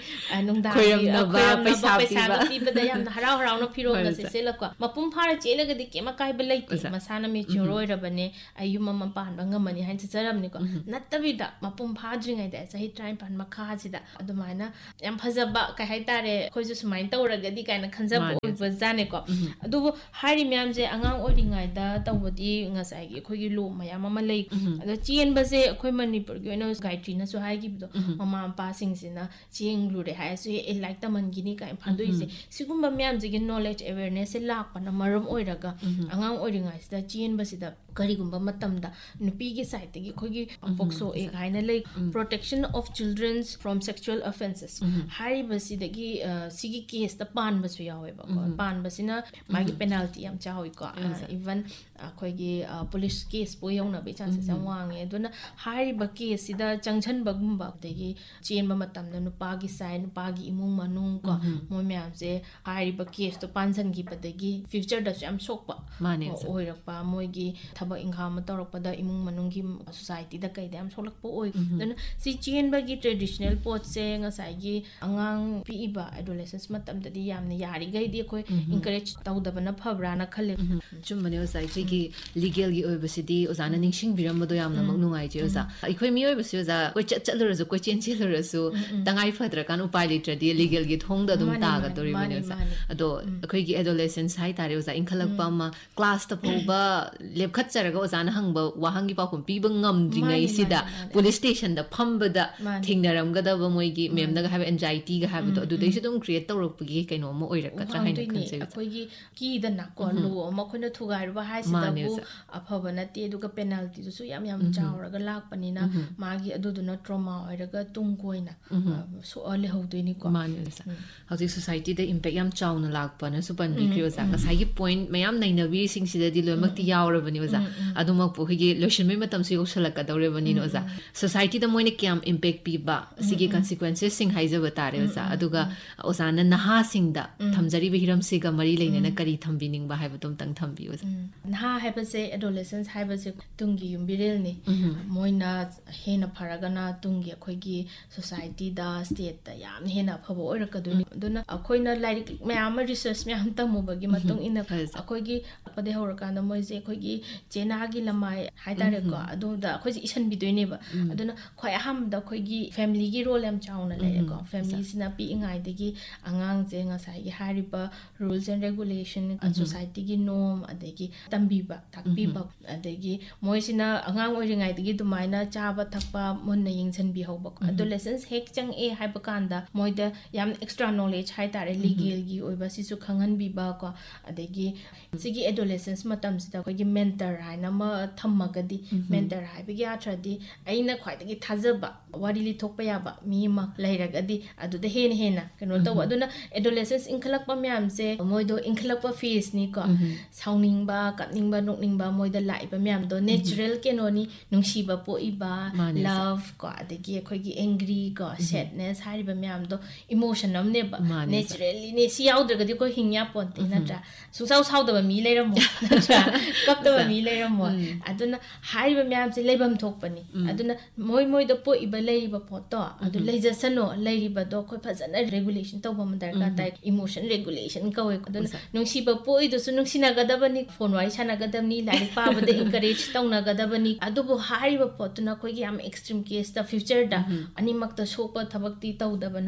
ꯅꯨꯡꯗꯥꯡꯒꯤ ꯄꯩꯁꯥꯒ ꯄꯤꯕꯗ ꯌꯥꯝꯅ ꯍꯔꯥꯎ ꯍꯔꯥꯎꯅ ꯐꯤꯔꯣꯜꯒꯁꯦ ꯁꯦꯠꯂꯛꯀꯣ ꯃꯄꯨꯡ ꯐꯥꯔ ꯆꯦꯜꯂꯒꯗꯤ ꯀꯩꯝ ꯑꯀꯥꯏꯕ ꯂꯩꯇꯦ ꯃꯁꯥꯅ ꯃꯦꯆ꯭ꯌꯣꯔ ꯑꯣꯏꯔꯕꯅꯦ ꯑꯩ ꯌꯨꯝ ꯑꯃ ꯄꯥꯟꯕ ꯉꯝꯃꯅꯤ ꯍꯥꯏꯅ ꯆꯠꯆꯔꯕꯅꯤꯀꯣ ꯅꯠꯇꯕꯤꯗ ꯃꯄꯨꯡ ꯐꯥꯗ꯭ꯔꯤꯉꯩꯗ ꯆꯍꯤ 19 ꯃꯈꯥꯁꯤꯗ ꯑꯗꯨꯃꯥꯏꯅ ꯌꯥꯝ ꯐꯖꯕ ꯀꯩ ꯍꯥꯏꯇꯥꯔꯦ ꯑꯩꯈꯣꯏꯁꯨ ꯁꯨꯃꯥꯏꯅ ꯇꯧꯔꯒꯗꯤ ꯀꯥꯏꯅ ꯈꯟꯖꯕ ꯑꯣꯏꯕꯖꯥꯠꯅꯦꯀꯣ ꯑꯗꯨꯕꯨ ꯍꯥꯏꯔꯤ ꯃꯌꯥꯝꯁꯦ ꯑꯉꯥꯡ ꯑꯣꯏꯔꯤꯉꯩꯗ ꯇꯧꯕꯗꯤ ꯉꯁꯥꯏꯒꯤ ꯑꯩꯈꯣꯏꯒꯤ ꯂꯣ ꯃꯌꯥꯝ ꯑꯃ ꯂꯩ ꯑꯗꯣ ꯆꯦꯟꯕꯁꯦ ꯑꯩꯈꯣꯏ ꯃꯅꯤꯄꯨꯔꯒꯤ ꯑꯣꯏꯅ ꯒꯥꯏꯇ꯭ꯔꯤꯅꯁꯨ ꯍꯥꯏꯈꯤꯕꯗꯣ ꯃꯃꯥ ꯃꯄꯥꯁꯤꯡꯁꯤꯅ ꯆꯦꯡꯂꯨꯔꯦ ꯍꯥꯏꯔꯁꯨ ꯂꯥꯏꯔꯤꯛ ꯇꯝꯍꯟꯈꯤꯅꯤ ꯀꯥꯏꯅ ꯐꯥꯗꯣꯏꯁꯦ ꯁꯤꯒꯨꯝꯕ ꯃꯌꯥꯝꯁꯤꯒꯤ ꯅꯣꯂꯦꯖ ꯑꯦꯋꯦꯔꯅꯦꯁꯁꯦ ꯂꯥꯛꯄꯅ ꯃꯔꯝ ꯑꯣꯏꯔꯒ ꯑꯉꯥꯡ ꯑꯣꯏꯔꯤꯉꯩꯁꯤꯗ ꯆꯦꯟꯕꯁꯤꯗ ꯀꯔꯤꯒꯨꯝꯕ ꯃꯇꯝꯗ ꯅꯨꯄꯤꯒꯤ ꯁꯥꯏꯠꯇꯒꯤ ꯑꯩꯈꯣꯏꯒꯤ ꯄꯣꯛꯁꯣ ꯑꯦꯛ ꯍꯥꯏꯅ ꯂꯩ ꯄ꯭ꯔꯣꯇꯦꯛꯁꯟ ꯑꯣꯐ ꯆꯤꯜꯗ꯭ꯔꯦꯟꯁ ꯐ꯭ꯔꯣꯝ ꯁꯦꯛꯆꯨꯋꯦꯜ ꯑꯣꯐꯦꯟꯁꯦꯁ ꯍꯥꯏꯔꯤꯕꯁꯤꯗꯒꯤ ꯁꯤꯒꯤ ꯀꯦꯁꯇ ꯄꯥꯟꯕꯁꯨ ꯌꯥꯎꯋꯦꯕꯀꯣ ꯄꯥꯟꯕꯁꯤꯅ ꯃꯥꯒꯤ ꯄꯦꯅꯥꯜꯇꯤ ꯌꯥꯝ ꯆꯥꯎꯋꯤꯀꯣ ꯏꯚꯟ ꯑꯩꯈꯣꯏꯒꯤ ꯄꯨꯂꯤꯁ ꯀꯦꯁꯄꯨ ꯌꯧꯅꯕꯒꯤ ꯆꯥꯟꯁꯦꯁ ꯌꯥꯝ ꯋꯥꯡꯉꯦ ꯑꯗꯨꯅ ꯍꯥꯏꯔꯤꯕ ꯀꯦꯁꯁꯤꯗ ꯆꯪꯁꯤꯟꯕꯒꯨꯝꯕ ꯑꯗꯒꯤ ꯆꯦꯟꯕ ꯃꯇꯝꯗ ꯅꯨꯄꯥꯒꯤ ꯁꯥꯏꯠ ꯅꯨꯄꯥꯒꯤ ꯏꯃꯨꯡ ꯃꯅꯨꯡ ꯀꯣ ꯃꯣꯏ ꯃꯌꯥꯝꯁꯦ ꯍꯥꯏꯔꯤꯕ ꯀꯦꯁꯇꯣ ꯄꯥꯟꯁꯤꯟꯈꯤꯕꯗꯒꯤ ꯐ꯭ꯌꯨꯆꯔꯗꯁꯨ ꯌꯥꯝ ꯁꯣꯛꯄ ꯑꯣꯏꯔꯛꯄ ꯃꯣꯏꯒꯤ ꯊꯕꯛ ꯏꯪꯈꯥꯡ ꯑꯃ ꯇꯧꯔꯛꯄꯗ ꯏꯃꯨꯡ ꯃꯅꯨꯡꯒꯤ ꯁꯣꯁꯥꯏꯇꯤꯗ ꯀꯩꯗ ꯌꯥꯝ ꯁꯣꯛꯂꯛꯄ ꯑꯣꯏ ꯑꯗꯨꯅ ꯁꯤ ꯆꯦꯟꯕꯒꯤ ꯇ꯭ꯔꯦꯗꯤꯁꯅꯦꯜ ꯄꯣꯠꯁꯦ ꯉꯁꯥꯏꯒꯤ ꯑꯉꯥꯡ ꯄꯤꯛꯏꯕ ꯑꯦꯗꯣꯂꯦꯁꯦꯟꯁ ꯃꯇꯝꯗꯗꯤ ꯌꯥꯝꯅ ꯌꯥꯔꯤꯈꯩꯗꯤ ꯑꯩꯈꯣꯏ ꯏꯟꯀꯔꯦꯖ ꯇꯧꯗꯕꯅ ꯐꯕ꯭ꯔꯥꯅ ꯈꯜꯂꯦ ꯆꯨꯝꯕꯅꯦ ꯑꯣꯖꯥ ꯑꯩꯈꯣꯏꯒꯤ ꯂꯤꯒꯦꯜꯒꯤ ꯑꯣꯏꯕꯁꯤꯗꯤ ꯑꯣꯖꯥꯅ ꯅꯤꯡꯁꯤꯡꯕꯤꯔꯝꯕꯗꯣ ꯌꯥꯝꯅꯃꯛ ꯅꯨꯡꯉꯥꯏꯖꯩ ꯑꯣꯖꯥ ꯑꯩꯈꯣꯏ ꯃꯤꯑꯣꯏꯕꯁꯤ ꯑꯣꯖꯥ ꯀꯣꯏꯆꯠ ꯆꯠꯂꯨꯔꯁꯨ ꯀꯣꯏꯆꯦꯟ ꯆꯦꯜꯂꯨꯔꯁꯨ ꯇꯉꯥꯏ ꯐꯗ꯭ꯔꯀꯥꯟ ꯎꯄꯥꯏ ꯂꯩꯇ꯭ꯔꯗꯤ ꯂꯤꯒꯦꯜꯒꯤ ꯊꯣꯡꯗ ꯑꯗꯨꯝ ꯇꯥꯒꯗꯧꯔꯤꯕꯅꯦ ꯑꯣꯖꯥ ꯑꯗꯣ ꯑꯩꯈꯣꯏꯒꯤ ꯑꯦꯗꯣꯂꯦꯁꯦꯟꯁ ꯍꯥꯏꯇꯥꯔꯦ ꯑꯣꯖꯥ ꯏꯟꯈꯠꯂꯛꯄ ꯑꯃ ꯀ꯭ꯂꯥꯁꯇ ꯐꯥꯎꯕ ꯂꯦꯞꯈꯠꯆꯔꯒ ꯑꯣꯖꯥꯅ ꯍꯪꯕ ꯋꯥꯍꯪꯒꯤ ꯄꯥꯎꯈꯨꯝ ꯄꯤꯕ ꯉꯝꯗ꯭ꯔꯤꯉꯩꯁꯤꯗ ꯄꯨꯂꯤꯁ ꯁ꯭ꯇꯦꯁꯟꯗ ꯐꯝꯕꯗ ꯊꯦꯡꯅꯔꯝꯒꯗꯕ ꯃꯣꯏꯒꯤ ꯃꯦꯝꯅꯒ ꯍꯥꯏꯕ ꯑꯦꯟꯖꯥꯏꯇꯤꯒ ꯍꯥꯏꯕꯗꯣ ꯑꯗꯨꯗꯩꯁꯨ ꯑꯗꯨꯝ ꯀ꯭रिꯌꯦꯠ ꯇꯧꯔꯛꯄꯒꯤ ꯀꯩꯅꯣꯝꯃ ꯑꯣꯏꯔꯛꯀꯗ꯭ꯔꯥ ꯍꯥꯏꯅ ꯈꯟꯖꯩ ꯑꯩꯈꯣꯏꯒꯤ ꯀꯤꯗꯅꯀꯣ ꯂꯣ ꯑꯃ ꯑꯩꯈꯣꯏꯅ ꯊꯨꯒꯥꯏꯔꯨꯕ ꯍꯥꯏꯁꯤꯗꯕꯨ ꯑꯐꯕ ꯅꯠꯇꯦ ꯑꯗꯨꯒ ꯄꯦꯅꯥꯜꯇꯤꯗꯨꯁꯨ ꯌꯥꯝ ꯌꯥꯝ ꯆꯥꯎꯔꯒ ꯂꯥꯛꯄꯅꯤꯅ ꯃꯥꯒꯤ ꯑꯗꯨꯗꯨꯅ ꯇ꯭ꯔꯣꯃꯥ ꯑꯣꯏꯔꯒ ꯇꯨꯡ ꯀꯣꯏꯅ ꯁꯣꯛꯑ ꯂꯩꯍꯧꯗꯣꯏꯅꯤꯀꯣ ꯍꯧꯖꯤꯛ ꯁꯣꯁꯥꯏꯇꯤꯗ ꯏꯝꯄꯦꯛ ꯌꯥꯝ ꯆꯥꯎꯅ ꯂꯥꯛꯄꯅꯁꯨ ꯄꯟꯕꯤꯈ꯭ꯔꯦ ꯑꯣꯖꯥ ꯉꯁꯥꯏꯒꯤ ꯄꯣꯏꯟ ꯃꯌꯥꯝ ꯅꯩꯅꯕꯤꯁꯤꯡꯁꯤꯗꯗꯤ ꯂꯣꯏꯅꯃꯛꯇꯤ ꯌꯥꯎꯔꯕꯅꯤ ꯑꯣꯖꯥ ꯑꯗꯨꯃꯛꯄꯨ ꯑꯩꯈꯣꯏꯒꯤ ꯂꯣꯏꯁꯤꯟꯕꯩ ꯃꯇꯝꯁꯨ ꯌꯧꯁꯜꯂꯛꯀꯗꯧꯔꯕꯅꯤꯅ ꯑꯣꯖꯥ ꯁꯣꯁꯥꯏꯇꯤꯗ ꯃꯣꯏꯅ ꯀꯌꯥꯝ ꯏꯝꯄꯦꯛ ꯄꯤꯕ ꯁꯤꯒꯤ ꯀꯟꯁꯤꯀ꯭ꯋꯦꯟꯁꯦꯁꯁꯤꯡ ꯍꯥꯏꯖꯕ ꯇꯥꯔꯦ ꯑꯣꯖꯥ ꯑꯗꯨꯒ ꯑꯣꯖꯥꯅ ꯅꯍꯥꯁꯤꯡꯗ ꯊꯝꯖꯔꯤꯕ ꯍꯤꯔꯝꯁꯤꯒ ꯃꯔꯤ ꯂꯩꯅꯅ ꯀꯔꯤ ꯊꯝꯕꯤꯅꯤꯡꯕ ꯍꯥꯏꯕꯗꯣ ꯑꯝꯇꯪ ꯊꯝꯕꯤꯌꯨ ꯑꯣꯖꯥ ꯅꯍꯥ ꯍꯥꯏꯕꯁꯦ ꯑꯦꯗꯣꯂꯦꯁꯦꯟꯁ ꯍꯥꯏꯕꯁꯦ ꯇꯨꯡꯒꯤ ꯌꯨꯝꯕꯤꯔꯦꯜꯅꯤ ꯃꯣꯏꯅ ꯍꯦꯟꯅ ꯐꯔꯒꯅ ꯇꯨꯡꯒꯤ ꯑꯩꯈꯣꯏꯒꯤ ꯁꯣꯁꯥꯏꯇꯤꯗ ꯁ꯭ꯇꯦꯠꯇ ꯌꯥꯝꯅ ꯍꯦꯟꯅ ꯑꯐꯕ ꯑꯣꯏꯔꯛꯀꯗꯣꯏꯅꯤ ꯑꯗꯨꯅ ꯑꯩꯈꯣꯏꯅ ꯂꯥꯏꯔꯤꯛ ꯃꯌꯥꯝ ꯑꯃ ꯔꯤꯁꯔꯁ ꯃꯌꯥꯝ ꯇꯝꯃꯨꯕꯒꯤ ꯃꯇꯨꯡ ꯏꯟꯅ ꯑꯩꯈꯣꯏꯒꯤ ꯑꯄꯗꯩ ꯍꯧꯔꯀꯥꯟꯗ ꯃꯣꯏꯁꯦ ꯑꯩꯈꯣꯏꯒꯤ ꯆꯦꯅꯥꯒꯤ ꯂꯃꯥꯏ ꯍꯥꯏꯇꯥꯔꯦꯀꯣ ꯑꯗꯨꯗ ꯑꯩꯈꯣꯏꯁꯦ ꯏꯁꯟꯕꯤꯗꯣꯏꯅꯦꯕ ꯑꯗꯨꯅ ꯈ꯭ꯋꯥꯏ ꯑꯍꯥꯟꯕꯗ ꯑꯩꯈꯣꯏꯒꯤ ꯐꯦꯃꯤꯂꯤꯒꯤ ꯔꯣꯜ ꯌꯥꯝ ꯆꯥꯎꯅ ꯂꯩꯔꯦꯀꯣ ꯐꯦꯃꯤꯂꯤꯁꯤꯅ ꯄꯤꯛꯏꯉꯩꯗꯒꯤ ꯑꯉꯥꯡꯁꯦ ꯉꯁꯥꯏꯒꯤ ꯍꯥꯏꯔꯤꯕ ꯔꯨꯜꯁ ꯑꯦꯟ ꯔꯦꯒꯨꯂꯦꯁꯟ ꯁꯣꯁꯥꯏꯇꯤꯒꯤ ꯅꯣꯝ ꯑꯗꯒꯤ ꯇꯝꯕꯤꯕ ꯇꯥꯛꯄꯤꯕ ꯑꯗꯒꯤ ꯃꯣꯏꯁꯤꯅ ꯑꯉꯥꯡ ꯑꯣꯏꯔꯤꯉꯩꯗꯒꯤ ꯑꯗꯨꯃꯥꯏꯅ ꯆꯥꯕ ꯊꯛꯄ ꯃꯨꯟꯅ ꯌꯦꯡꯁꯤꯟꯕꯤꯍꯧꯕ ꯑꯦꯗꯣꯂꯦꯁꯦꯟꯁ ꯍꯦꯛ ꯆꯪꯉꯛꯑꯦ ꯍꯥꯏꯕ ꯀꯥꯟꯗ ꯃꯣꯏꯗ ꯌꯥꯝ ꯑꯦꯛꯁꯇ꯭ꯔꯥ ꯅꯣꯂꯦꯖ ꯍꯥꯏꯇꯥꯔꯦ ꯂꯤꯒꯦꯜꯒꯤ ꯑꯣꯏꯕ ꯁꯤꯁꯨ ꯈꯪꯍꯟꯕꯤꯕ ꯀꯣ ꯑꯗꯒꯤ ꯁꯤꯒꯤ ꯑꯦꯗꯣꯂꯦꯁꯦꯟꯁ ꯃꯇꯝꯁꯤꯗ ꯑꯩꯈꯣꯏꯒꯤ ꯃꯦꯟꯇꯔ ꯍꯥꯏꯅ ꯑꯃ ꯊꯝꯃꯒꯗꯤ ꯃꯦꯟꯇꯔ ꯍꯥꯏꯕꯒꯤ ꯑꯥꯊ꯭ꯔꯗꯤ ꯑꯩꯅ ꯈ꯭ꯋꯥꯏꯗꯒꯤ ꯊꯥꯖꯕ ꯋꯥꯔꯤ ꯂꯤꯊꯣꯛꯄ ꯌꯥꯕ ꯃꯤ ꯑꯃ ꯂꯩꯔꯒꯗꯤ ꯑꯗꯨꯗ ꯍꯦꯟꯅ ꯀꯩꯅꯣ ꯇꯧꯕ ꯑꯗꯨꯅ ꯑꯦꯗꯣꯂꯦꯁꯦꯟꯁ ꯏꯟꯈꯠꯂꯛꯄ ꯃꯌꯥꯝꯁꯦ ꯃꯣꯏꯗꯣ ꯏꯟꯈꯠꯂꯛꯄ ꯐꯦꯁꯅꯤꯀꯣ ꯁꯥꯎꯅꯤꯡꯕ ꯀꯞꯅꯤꯡꯕ ꯅꯣꯛꯅꯤꯡꯕ ꯃꯣꯏꯗ ꯂꯥꯛꯏꯕ ꯃꯌꯥꯝꯗꯣ ꯅꯦꯆꯔꯦꯜ ꯀꯩꯅꯣꯅꯤ ꯅꯨꯡꯁꯤꯕ ꯄꯣꯛꯏꯕ ꯂꯚ ꯀꯣ ꯑꯗꯒꯤ ꯑꯩꯈꯣꯏꯒꯤ ꯑꯦꯡꯒ꯭ꯔꯤ ꯀꯣ ꯁꯦꯗꯅꯦꯁ ꯍꯥꯏꯔꯤꯕ ꯃꯌꯥꯝꯗꯣ ꯏꯃꯣꯁꯟ ꯑꯃꯅꯦꯕ ꯅꯦꯆꯔꯦꯜꯂꯤꯅꯦ ꯁꯤ ꯌꯥꯎꯗ꯭ꯔꯒꯗꯤ ꯑꯩꯈꯣꯏ ꯍꯤꯡ ꯌꯥꯄꯣꯟꯇꯦ ꯅꯠꯇ꯭ꯔꯥ ꯁꯨꯡꯁꯥꯎ ꯁꯥꯎꯗꯕ ꯃꯤ ꯂꯩꯔꯝꯃꯣ ꯅꯠꯇ꯭ꯔꯥ ꯀꯞꯇꯕ ꯃꯤ ꯂꯩꯔꯝꯃꯣ ꯑꯗꯨꯅ ꯍꯥꯏꯔꯤꯕ ꯃꯌꯥꯝꯁꯦ ꯂꯩꯐꯝ ꯊꯣꯛꯄꯅꯤ ꯑꯗꯨꯅ ꯃꯣꯏꯗ ꯄꯣꯛꯏꯕ ꯂꯩꯔꯤꯕ ꯄꯣꯠꯇꯣ ꯑꯗꯨ ꯂꯩꯖꯁꯅꯣ ꯂꯩꯔꯤꯕꯗꯣ ꯑꯩꯈꯣꯏ ꯐꯖꯅ ꯔꯦꯒꯨꯂꯦꯁꯟ ꯇꯧꯕ ꯑꯃ ꯗꯔꯀꯥꯔ ꯇꯥꯏ ꯏꯃꯣꯁꯟ ꯔꯦꯒꯨꯂꯦꯁꯟ ꯀꯧꯋꯦ ꯑꯗꯨꯅ ꯅꯨꯡꯁꯤꯕ ꯄꯣꯛꯏꯗꯨꯁꯨ ꯅꯨꯡꯁꯤꯅꯒꯗꯕꯅꯤ ꯐꯣꯟ ꯋꯥꯔꯤ ꯁꯥꯟꯅꯒꯗꯕꯅꯤ ꯂꯥꯏꯔꯤꯛ ꯄꯥꯕꯗ ꯏꯟꯀꯔꯦꯖ ꯇꯧꯅꯒꯗꯕꯅꯤ ꯑꯗꯨꯕꯨ ꯍꯥꯏꯔꯤꯕ ꯄꯣꯠꯇꯨꯅ ꯑꯩꯈꯣꯏꯒꯤ ꯌꯥꯝ ꯑꯦꯛꯁꯇ꯭रीम ꯀꯦꯁꯇ ꯐ꯭ꯌꯨꯆꯔꯗ ꯑꯅꯤꯃꯛꯇ ꯁꯣꯛꯄ ꯊꯕꯛꯇꯤ ꯇꯧꯗꯕꯅ ꯐꯩ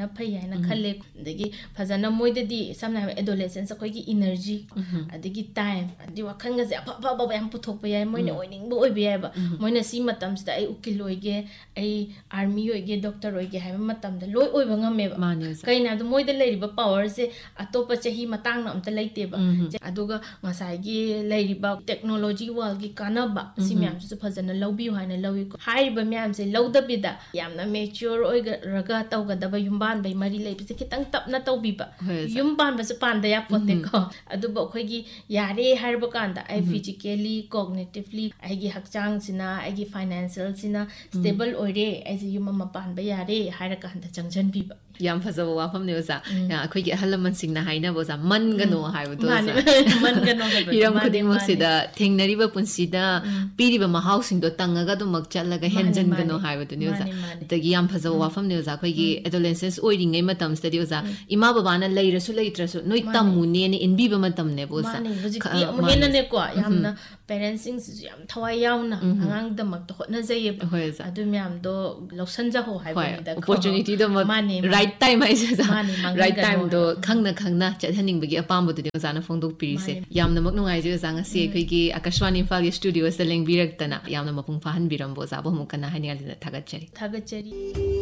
haina khalle dagi phajana moidadi samna adolescence akhoi gi energy adagi time adi wakhan ga ja pha ba yam puthok pa yai moina oining bo oibe yai ba moina si matam sida ai ukil oige ai army oige doctor oige hai matam da loi oiba ngame ba kaina du moida leiriba power se atopa chahi matang na amta leite ba aduga ngasai gi leiriba technology world gi kanaba si myam su phajana lobbi haina lowi ko haiba myam se lowda bida yamna mature oiga raga tawga daba yumban bai mari leibi se kitang tapna tawbiba yumban ba su panda ya pote ko aduba khoi gi yare harba kanda ai physically cognitively ai gi hakchang sina ai gi financial sina stable oire ai se yum ma pan ba yare haira kanda changjan biba yam phajaba wafam ne oza akhoi gi halaman singna haina boza man gano haibo to man gano hiram khuding moksida thengnari ba punsida piri ba mahau sing do tangaga do mak chalaga henjan gano haibo to ne oza tagi yam phajaba wafam ne oza khoi gi adolescence oiring ei matam study oza ima baba na leirasu leitrasu noi tammu ne ne inbi ba matam ne boza mane ne ko yamna parenting yam thawai yauna angang da mak to hotna jaye adu myam do loksan ja ho haibo ni da opportunity do right time ai sa right time do khangna chathaning bagi apam bu de oza na phongdok piri se yamna mak nungai je jang se khoi gi akashwani imphal gi studio se leng birak tana yamna mapung phahan biram bo za bo mu kana hani ali thagachari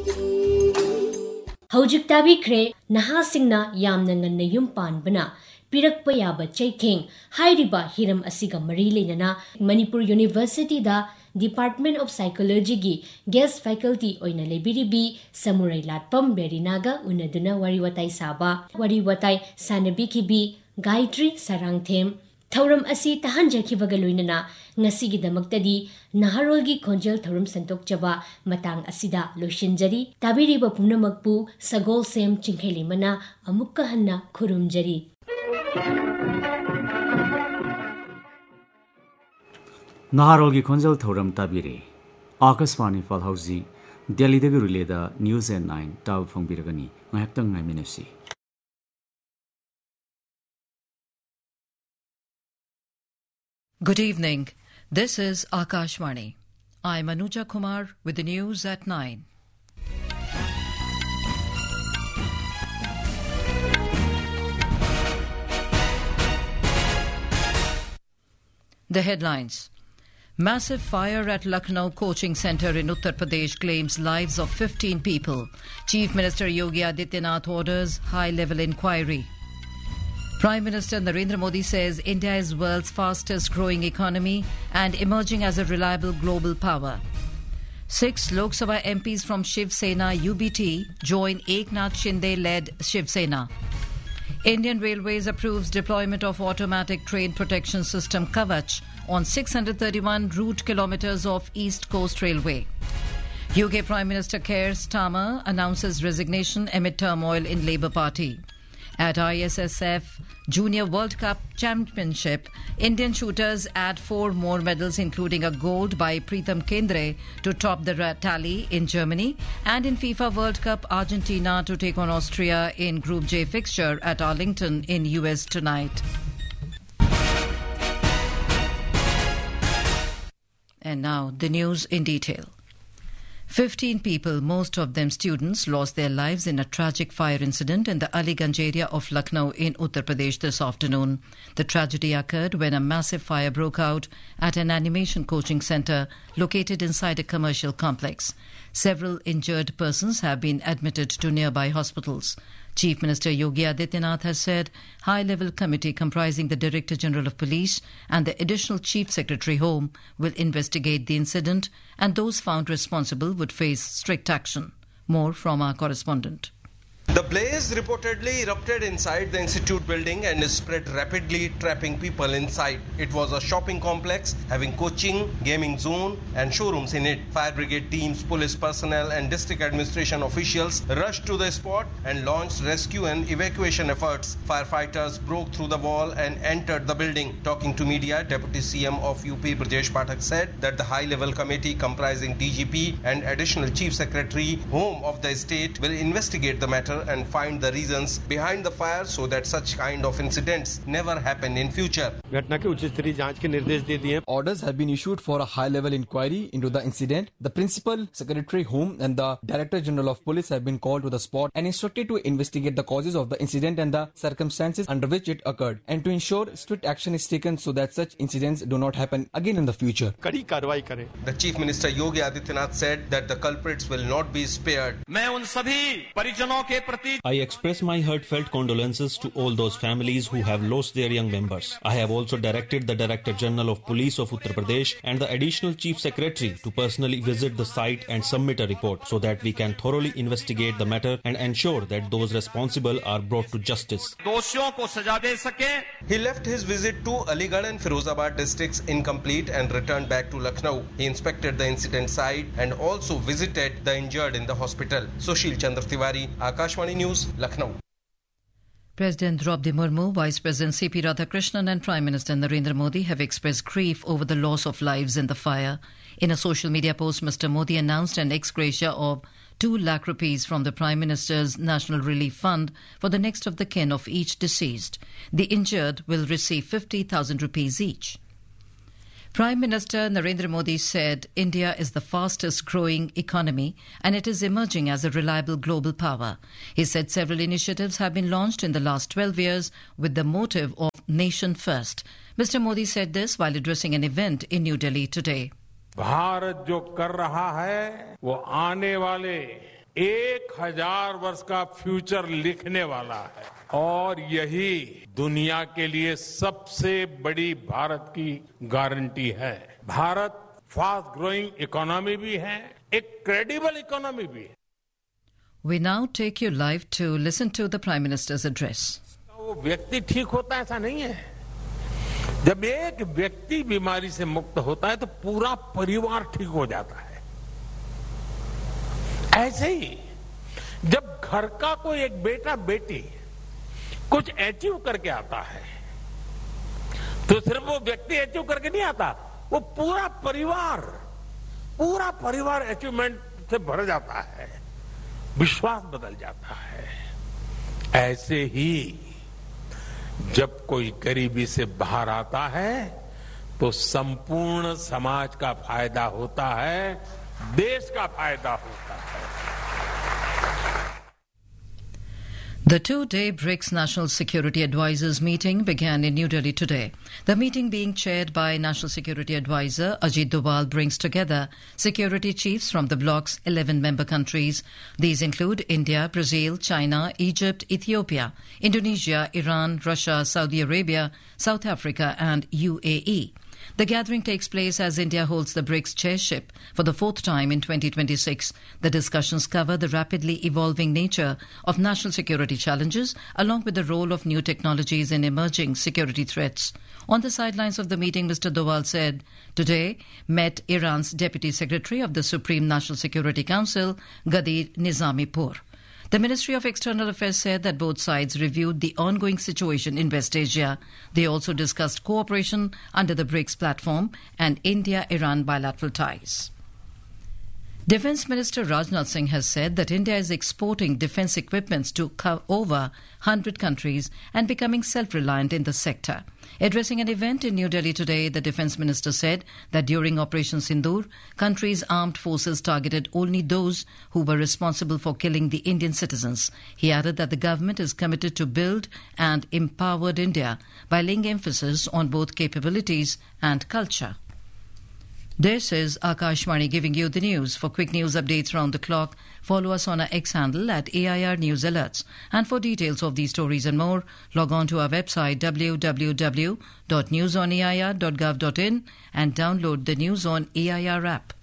Hojik tabi kre naha singna yamna nganna yum pan bana pirakpa yaba chaitheng hairiba hiram asiga mari lenana Manipur University da Department of Psychology gi guest faculty oina lebiribi Samurai Latpam Berinaga unaduna wariwatai saba wariwatai sanabi kibi Gayatri Sarangthem Thauram asi tahanjakibaga loinana ngasigi damaktadi naharolgi khonjel thauram santokchaba matang asida loishinjari tabiriba pumnamakpu sagol sem chingkhelimana amukka hanna khurumjari naharolgi khonjel thauram tabiri akaswani falhauji delhi dagi ruleda news and 9 taw phongbiragani ngayaktang ngai minesi Good evening. This is Akashvani. I'm Anuja Kumar with the news at 9. The headlines. Massive fire at Lucknow coaching center in Uttar Pradesh claims lives of 15 people. Chief Minister Yogi Adityanath orders high-level inquiry. Prime Minister Narendra Modi says India is world's fastest growing economy and emerging as a reliable global power. 6 Lok Sabha MPs from Shiv Sena UBT join Eknath Shinde-led Shiv Sena. Indian Railways approves deployment of automatic train protection system Kavach on 631 route kilometers of East Coast Railway. UK Prime Minister Keir Starmer announces resignation amid turmoil in Labour Party. At ISSF Junior World Cup Championship, Indian shooters add 4 more medals, including a gold by Pritham Kendre to top the tally in Germany, and in FIFA World Cup, Argentina to take on Austria in Group J fixture at Arlington in US tonight. And now the news in detail. 15 people, most of them students, lost their lives in a tragic fire incident in the Aliganj area of Lucknow in Uttar Pradesh this afternoon. The tragedy occurred when a massive fire broke out at an animation coaching center located inside a commercial complex. Several injured persons have been admitted to nearby hospitals. Chief Minister Yogi Adityanath has said high-level committee comprising the Director General of Police and the Additional Chief Secretary Home will investigate the incident, and those found responsible would face strict action. More from our correspondent. The blaze reportedly erupted inside the institute building and spread rapidly, trapping people inside. It was a shopping complex having coaching, gaming zone and showrooms in it. Fire brigade teams, police personnel and district administration officials rushed to the spot and launched rescue and evacuation efforts. Firefighters broke through the wall and entered the building. Talking to media, Deputy CM of UP Brajesh Pathak said that the high-level committee comprising DGP and Additional Chief Secretary Home of the state will investigate the matter matter and find the reasons behind the fire so that such kind of incidents never happen in future. Orders have been issued for a high-level inquiry into the incident. The Principal Secretary Home and the Director General of Police have been called to the spot and instructed to investigate the causes of the incident and the circumstances under which it occurred, and to ensure strict action is taken so that such incidents do not happen again in the future. The Chief Minister Yogi Adityanath said that the culprits will not be spared. I express my heartfelt condolences to all those families who have lost their young members. I have also directed the Director General of Police of Uttar Pradesh and the Additional Chief Secretary to personally visit the site and submit a report so that we can thoroughly investigate the matter and ensure that those responsible are brought to justice. He left his visit to Aligarh and Firozabad districts incomplete and returned back to Lucknow. He inspected the incident site and also visited the injured in the hospital. Sushil Chandra Tiwari, Akashvani News, Lucknow. President Draupadi Murmu, Vice President C.P. Radhakrishnan and Prime Minister Narendra Modi have expressed grief over the loss of lives in the fire. In a social media post, Mr. Modi announced an ex gratia of 2 lakh rupees from the Prime Minister's National Relief Fund for the next of the kin of each deceased. The injured will receive 50,000 rupees each. Prime Minister Narendra Modi said India is the fastest growing economy and it is emerging as a reliable global power. He said several initiatives have been launched in the last 12 years with the motive of nation first. Mr. Modi said this while addressing an event in New Delhi today. Bharat जो कर रहा है वो आने वाले 1000 वर्ष का future लिखने वाला है और यही दुनिया के लिए सबसे बड़ी भारत की गारंटी है. भारत फास्ट ग्रोइंग इकोनॉमी भी है, एक क्रेडिबल इकोनॉमी भी है. We now take you live to listen to the Prime Minister's address. वो व्यक्ति ठीक होता है ऐसा नहीं है. जब एक व्यक्ति बीमारी से मुक्त होता है तो पूरा परिवार ठीक हो जाता है. ऐसे ही जब घर का कोई एक बेटा बेटी कुछ अचीव करके आता है तो सिर्फ वो व्यक्ति अचीव करके नहीं आता, वो पूरा परिवार अचीवमेंट से भर जाता है, विश्वास बदल जाता है. ऐसे ही जब कोई गरीबी से बाहर आता है तो संपूर्ण समाज का फायदा होता है, देश का फायदा होता है. The 2-day BRICS National Security Advisors meeting began in New Delhi today. The meeting, being chaired by National Security Advisor Ajit Doval, brings together security chiefs from the bloc's 11 member countries. These include India, Brazil, China, Egypt, Ethiopia, Indonesia, Iran, Russia, Saudi Arabia, South Africa and UAE. The gathering takes place as India holds the BRICS chairship for the 4th time in 2026. The discussions cover the rapidly evolving nature of national security challenges, along with the role of new technologies in emerging security threats. On the sidelines of the meeting, Mr. Doval said today met Iran's Deputy Secretary of the Supreme National Security Council, Ghadir Nizamipur. The Ministry of External Affairs said that both sides reviewed the ongoing situation in West Asia. They also discussed cooperation under the BRICS platform and India-Iran bilateral ties. Defence Minister Rajnath Singh has said that India is exporting defence equipments to over 100 countries and becoming self-reliant in the sector. Addressing an event in New Delhi today, the Defence Minister said that during Operation Sindoor, country's armed forces targeted only those who were responsible for killing the Indian citizens. He added that the government is committed to build and empower India by laying emphasis on both capabilities and culture. This is Akashvani giving you the news. For quick news updates round the clock, follow us on our X handle at AIR News Alerts. And for details of these stories and more, log on to our website www.newsonair.gov.in and download the News on AIR app.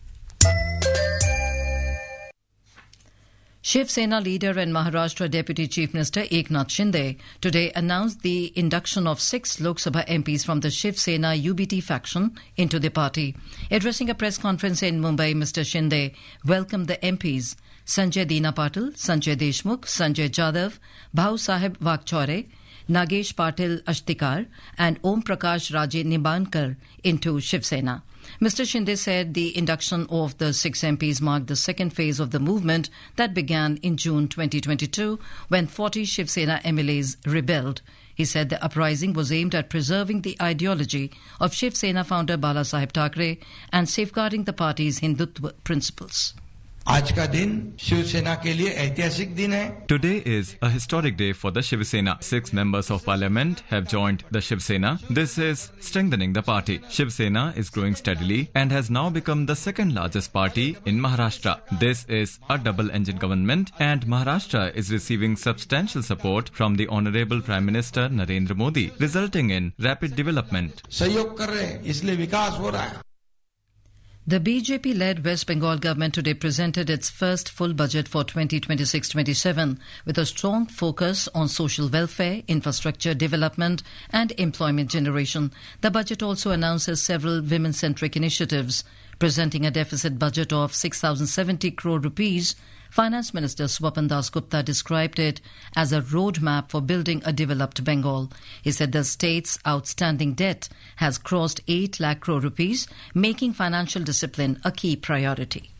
Shiv Sena leader and Maharashtra Deputy Chief Minister Eknath Shinde today announced the induction of 6 Lok Sabha MPs from the Shiv Sena UBT faction into the party. Addressing a press conference in Mumbai, Mr. Shinde welcomed the MPs Sanjay Dina Patil, Sanjay Deshmukh, Sanjay Jadhav, Bhau Sahib Vakchore, Nagesh Patil Ashtikar and Om Prakash Raje Nibankar into Shiv Sena. Mr. Shinde said the induction of the 6 MPs marked the second phase of the movement that began in June 2022 when 40 Shiv Sena MLAs rebelled. He said the uprising was aimed at preserving the ideology of Shiv Sena founder Bala Saheb Thackeray and safeguarding the party's Hindutva principles. आज का दिन शिवसेना के लिए ऐतिहासिक दिन है. Today is a historic day for the Shiv Sena. 6 members of parliament have joined the Shiv Sena. This is strengthening the party. Shiv Sena is growing steadily and has now become the second largest party in Maharashtra. This is a double-engine government and Maharashtra is receiving substantial support from the Honorable Prime Minister Narendra Modi, resulting in rapid development. सहयोग कर रहे हैं, इसलिए विकास हो रहा है. The BJP-led West Bengal government today presented its first full budget for 2026-27 with a strong focus on social welfare, infrastructure development and employment generation. The budget also announces several women-centric initiatives. Presenting a deficit budget of 6,070 crore rupees, Finance Minister Swapan Das Gupta described it as a roadmap for building a developed Bengal. He said the state's outstanding debt has crossed 8 lakh crore rupees, making financial discipline a key priority.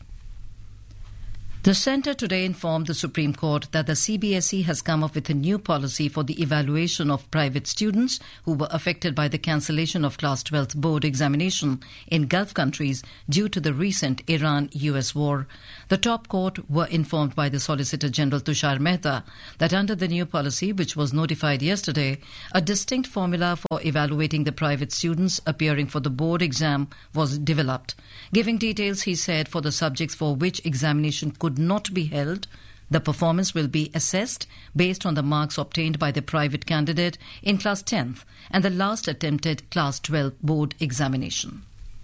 The centre today informed the Supreme Court that the CBSE has come up with a new policy for the evaluation of private students who were affected by the cancellation of Class 12th board examination in Gulf countries due to the recent Iran-US war. The top court were informed by the Solicitor General Tushar Mehta that under the new policy, which was notified yesterday, a distinct formula for evaluating the private students appearing for the board exam was developed. Giving details, he said, for the subjects for which examination could not be held, the performance will be assessed based on the marks obtained by the private candidate in Class 10th and the last attempted Class 12 board examination.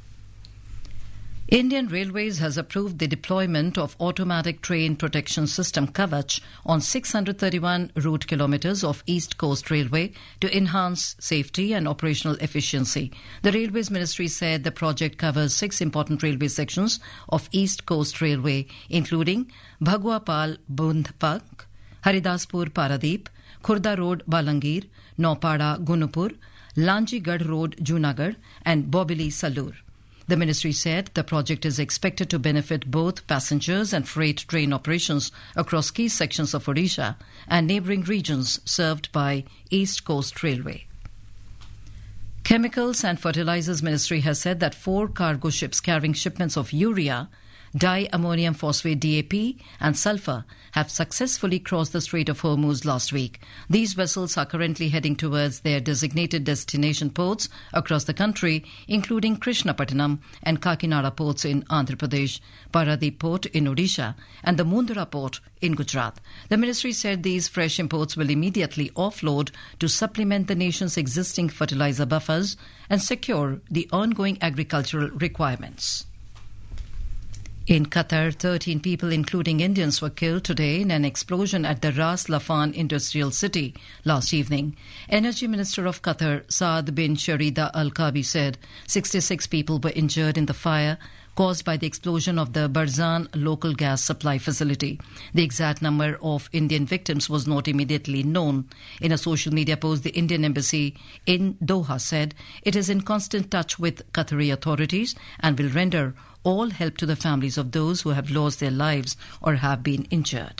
Indian Railways has approved the deployment of automatic train protection system Kavach on 631 route kilometres of East Coast Railway to enhance safety and operational efficiency. The Railways Ministry said the project covers 6 important railway sections of East Coast Railway, including Bhagwapal Bundhpak, Haridaspur Paradeep, Khurda Road Balangir, Naupada Gunupur, Lanjigad Road Junagadh and Bobili Salur. The ministry said the project is expected to benefit both passengers and freight train operations across key sections of Odisha and neighbouring regions served by East Coast Railway. Chemicals and Fertilizers Ministry has said that 4 cargo ships carrying shipments of urea, diammonium phosphate DAP and sulfur have successfully crossed the Strait of Hormuz last week. These vessels are currently heading towards their designated destination ports across the country, including Krishnapatnam and Kakinada ports in Andhra Pradesh, Paradeep port in Odisha and the Mundra port in Gujarat. The ministry said these fresh imports will immediately offload to supplement the nation's existing fertilizer buffers and secure the ongoing agricultural requirements. In Qatar, 13 people, including Indians, were killed today in an explosion at the Ras Laffan industrial city last evening. Energy Minister of Qatar, Saad bin Sharida Al Kabi, said 66 people were injured in the fire caused by the explosion of the Barzan local gas supply facility. The exact number of Indian victims was not immediately known. In a social media post, the Indian embassy in Doha said it is in constant touch with Qatari authorities and will render all help to the families of those who have lost their lives or have been injured.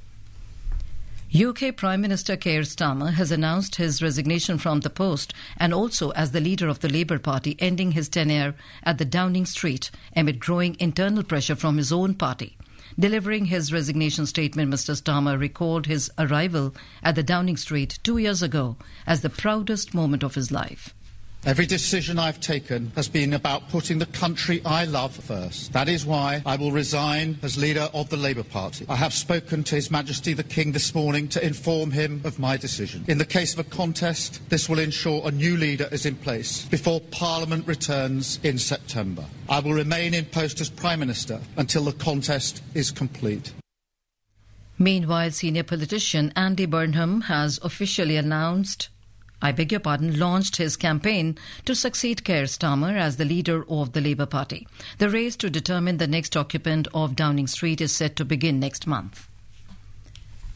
UK Prime Minister Keir Starmer has announced his resignation from the post and also as the leader of the Labour Party, ending his tenure at the Downing Street amid growing internal pressure from his own party. Delivering his resignation statement, Mr. Starmer recalled his arrival at the Downing Street 2 years ago as the proudest moment of his life. Every decision I've taken has been about putting the country I love first. That is why I will resign as leader of the Labour Party. I have spoken to His Majesty the King this morning to inform him of my decision. In the case of a contest, this will ensure a new leader is in place before Parliament returns in September. I will remain in post as Prime Minister until the contest is complete. Meanwhile, senior politician Andy Burnham has officially launched his campaign to succeed Keir Starmer as the leader of the Labour Party. The race to determine the next occupant of Downing Street is set to begin next month.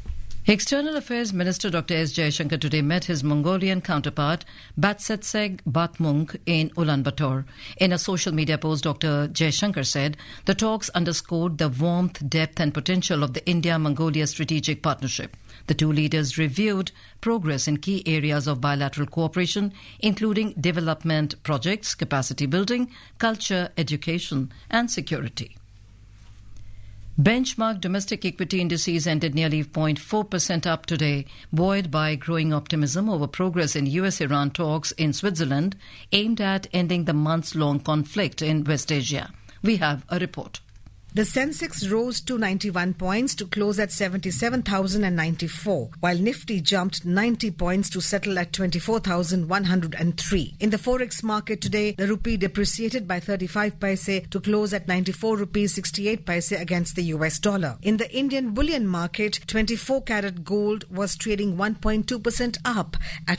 External Affairs Minister Dr. S. Jaishankar today met his Mongolian counterpart Batsetseg Batmung in Ulaanbaatar. In a social media post, Dr. Jaishankar said the talks underscored the warmth, depth and potential of the India-Mongolia strategic partnership. The two leaders reviewed progress in key areas of bilateral cooperation, including development projects, capacity building, culture, education and security. Benchmark domestic equity indices ended nearly 0.4% up today, buoyed by growing optimism over progress in US-Iran talks in Switzerland, aimed at ending the months-long conflict in West Asia. We have a report. The Sensex rose 291 points to close at 77,094, while Nifty jumped 90 points to settle at 24,103. In the forex market today, the rupee depreciated by 35 paise to close at 94 rupees 68 paise against the US dollar. In the Indian bullion market, 24-carat gold was trading 1.2% up at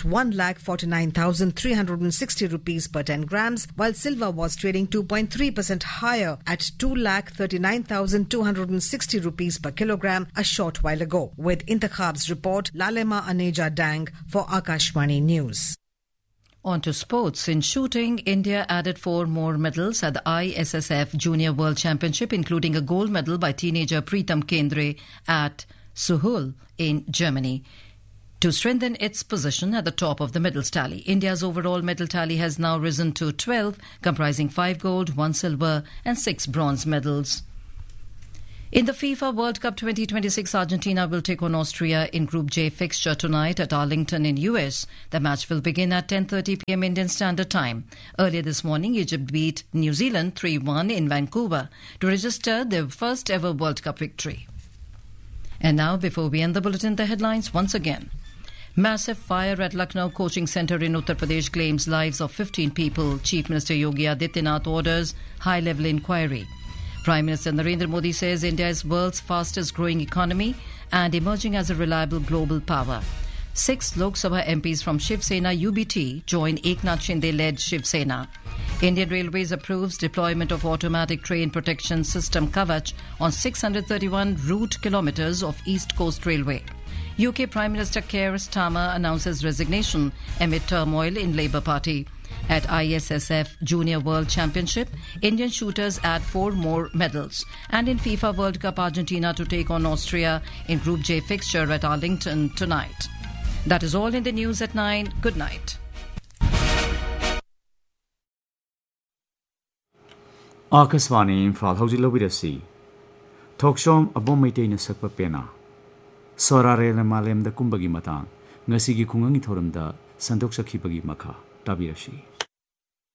1,49,360 rupees per 10 grams, while silver was trading 2.3% higher at 2,39,260 rupees per kilogram a short while ago. With Intakhab's report, Lalema Aneja Dang for Akashvani News. On to sports. In shooting, India added 4 more medals at the ISSF Junior World Championship, including a gold medal by teenager Preetam Kendre at Suhul in Germany, to strengthen its position at the top of the medals tally. India's overall medal tally has now risen to 12, comprising 5 gold, 1 silver and 6 bronze medals. In the FIFA World Cup 2026, Argentina will take on Austria in Group J fixture tonight at Arlington in US. The match will begin at 10:30 p.m. Indian Standard Time. Earlier this morning, Egypt beat New Zealand 3-1 in Vancouver to register their first ever World Cup victory. And now, before we end the bulletin, the headlines once again. Massive fire at Lucknow coaching centre in Uttar Pradesh claims lives of 15 people. Chief Minister Yogi Adityanath orders high-level inquiry. Prime Minister Narendra Modi says India is world's fastest growing economy and emerging as a reliable global power. 6 Lok Sabha MPs from Shiv Sena UBT join Eknath Shinde-led Shiv Sena. Indian Railways approves deployment of automatic train protection system Kavach on 631 route kilometres of East Coast Railway. UK Prime Minister Keir Starmer announces resignation amid turmoil in Labour Party. At ISSF Junior World Championship, Indian shooters add 4 more medals. And in FIFA World Cup, Argentina to take on Austria in Group J fixture at Arlington tonight. That is all in the news at 9. Good night. Akashvani Imphal hojik lobirasi. Talkshom abom maitai na sakpa pena. Sorare na malem da kumbagi matang. Ngasi gi khungangi thoramda sandok sakhibagi makha tabirasi.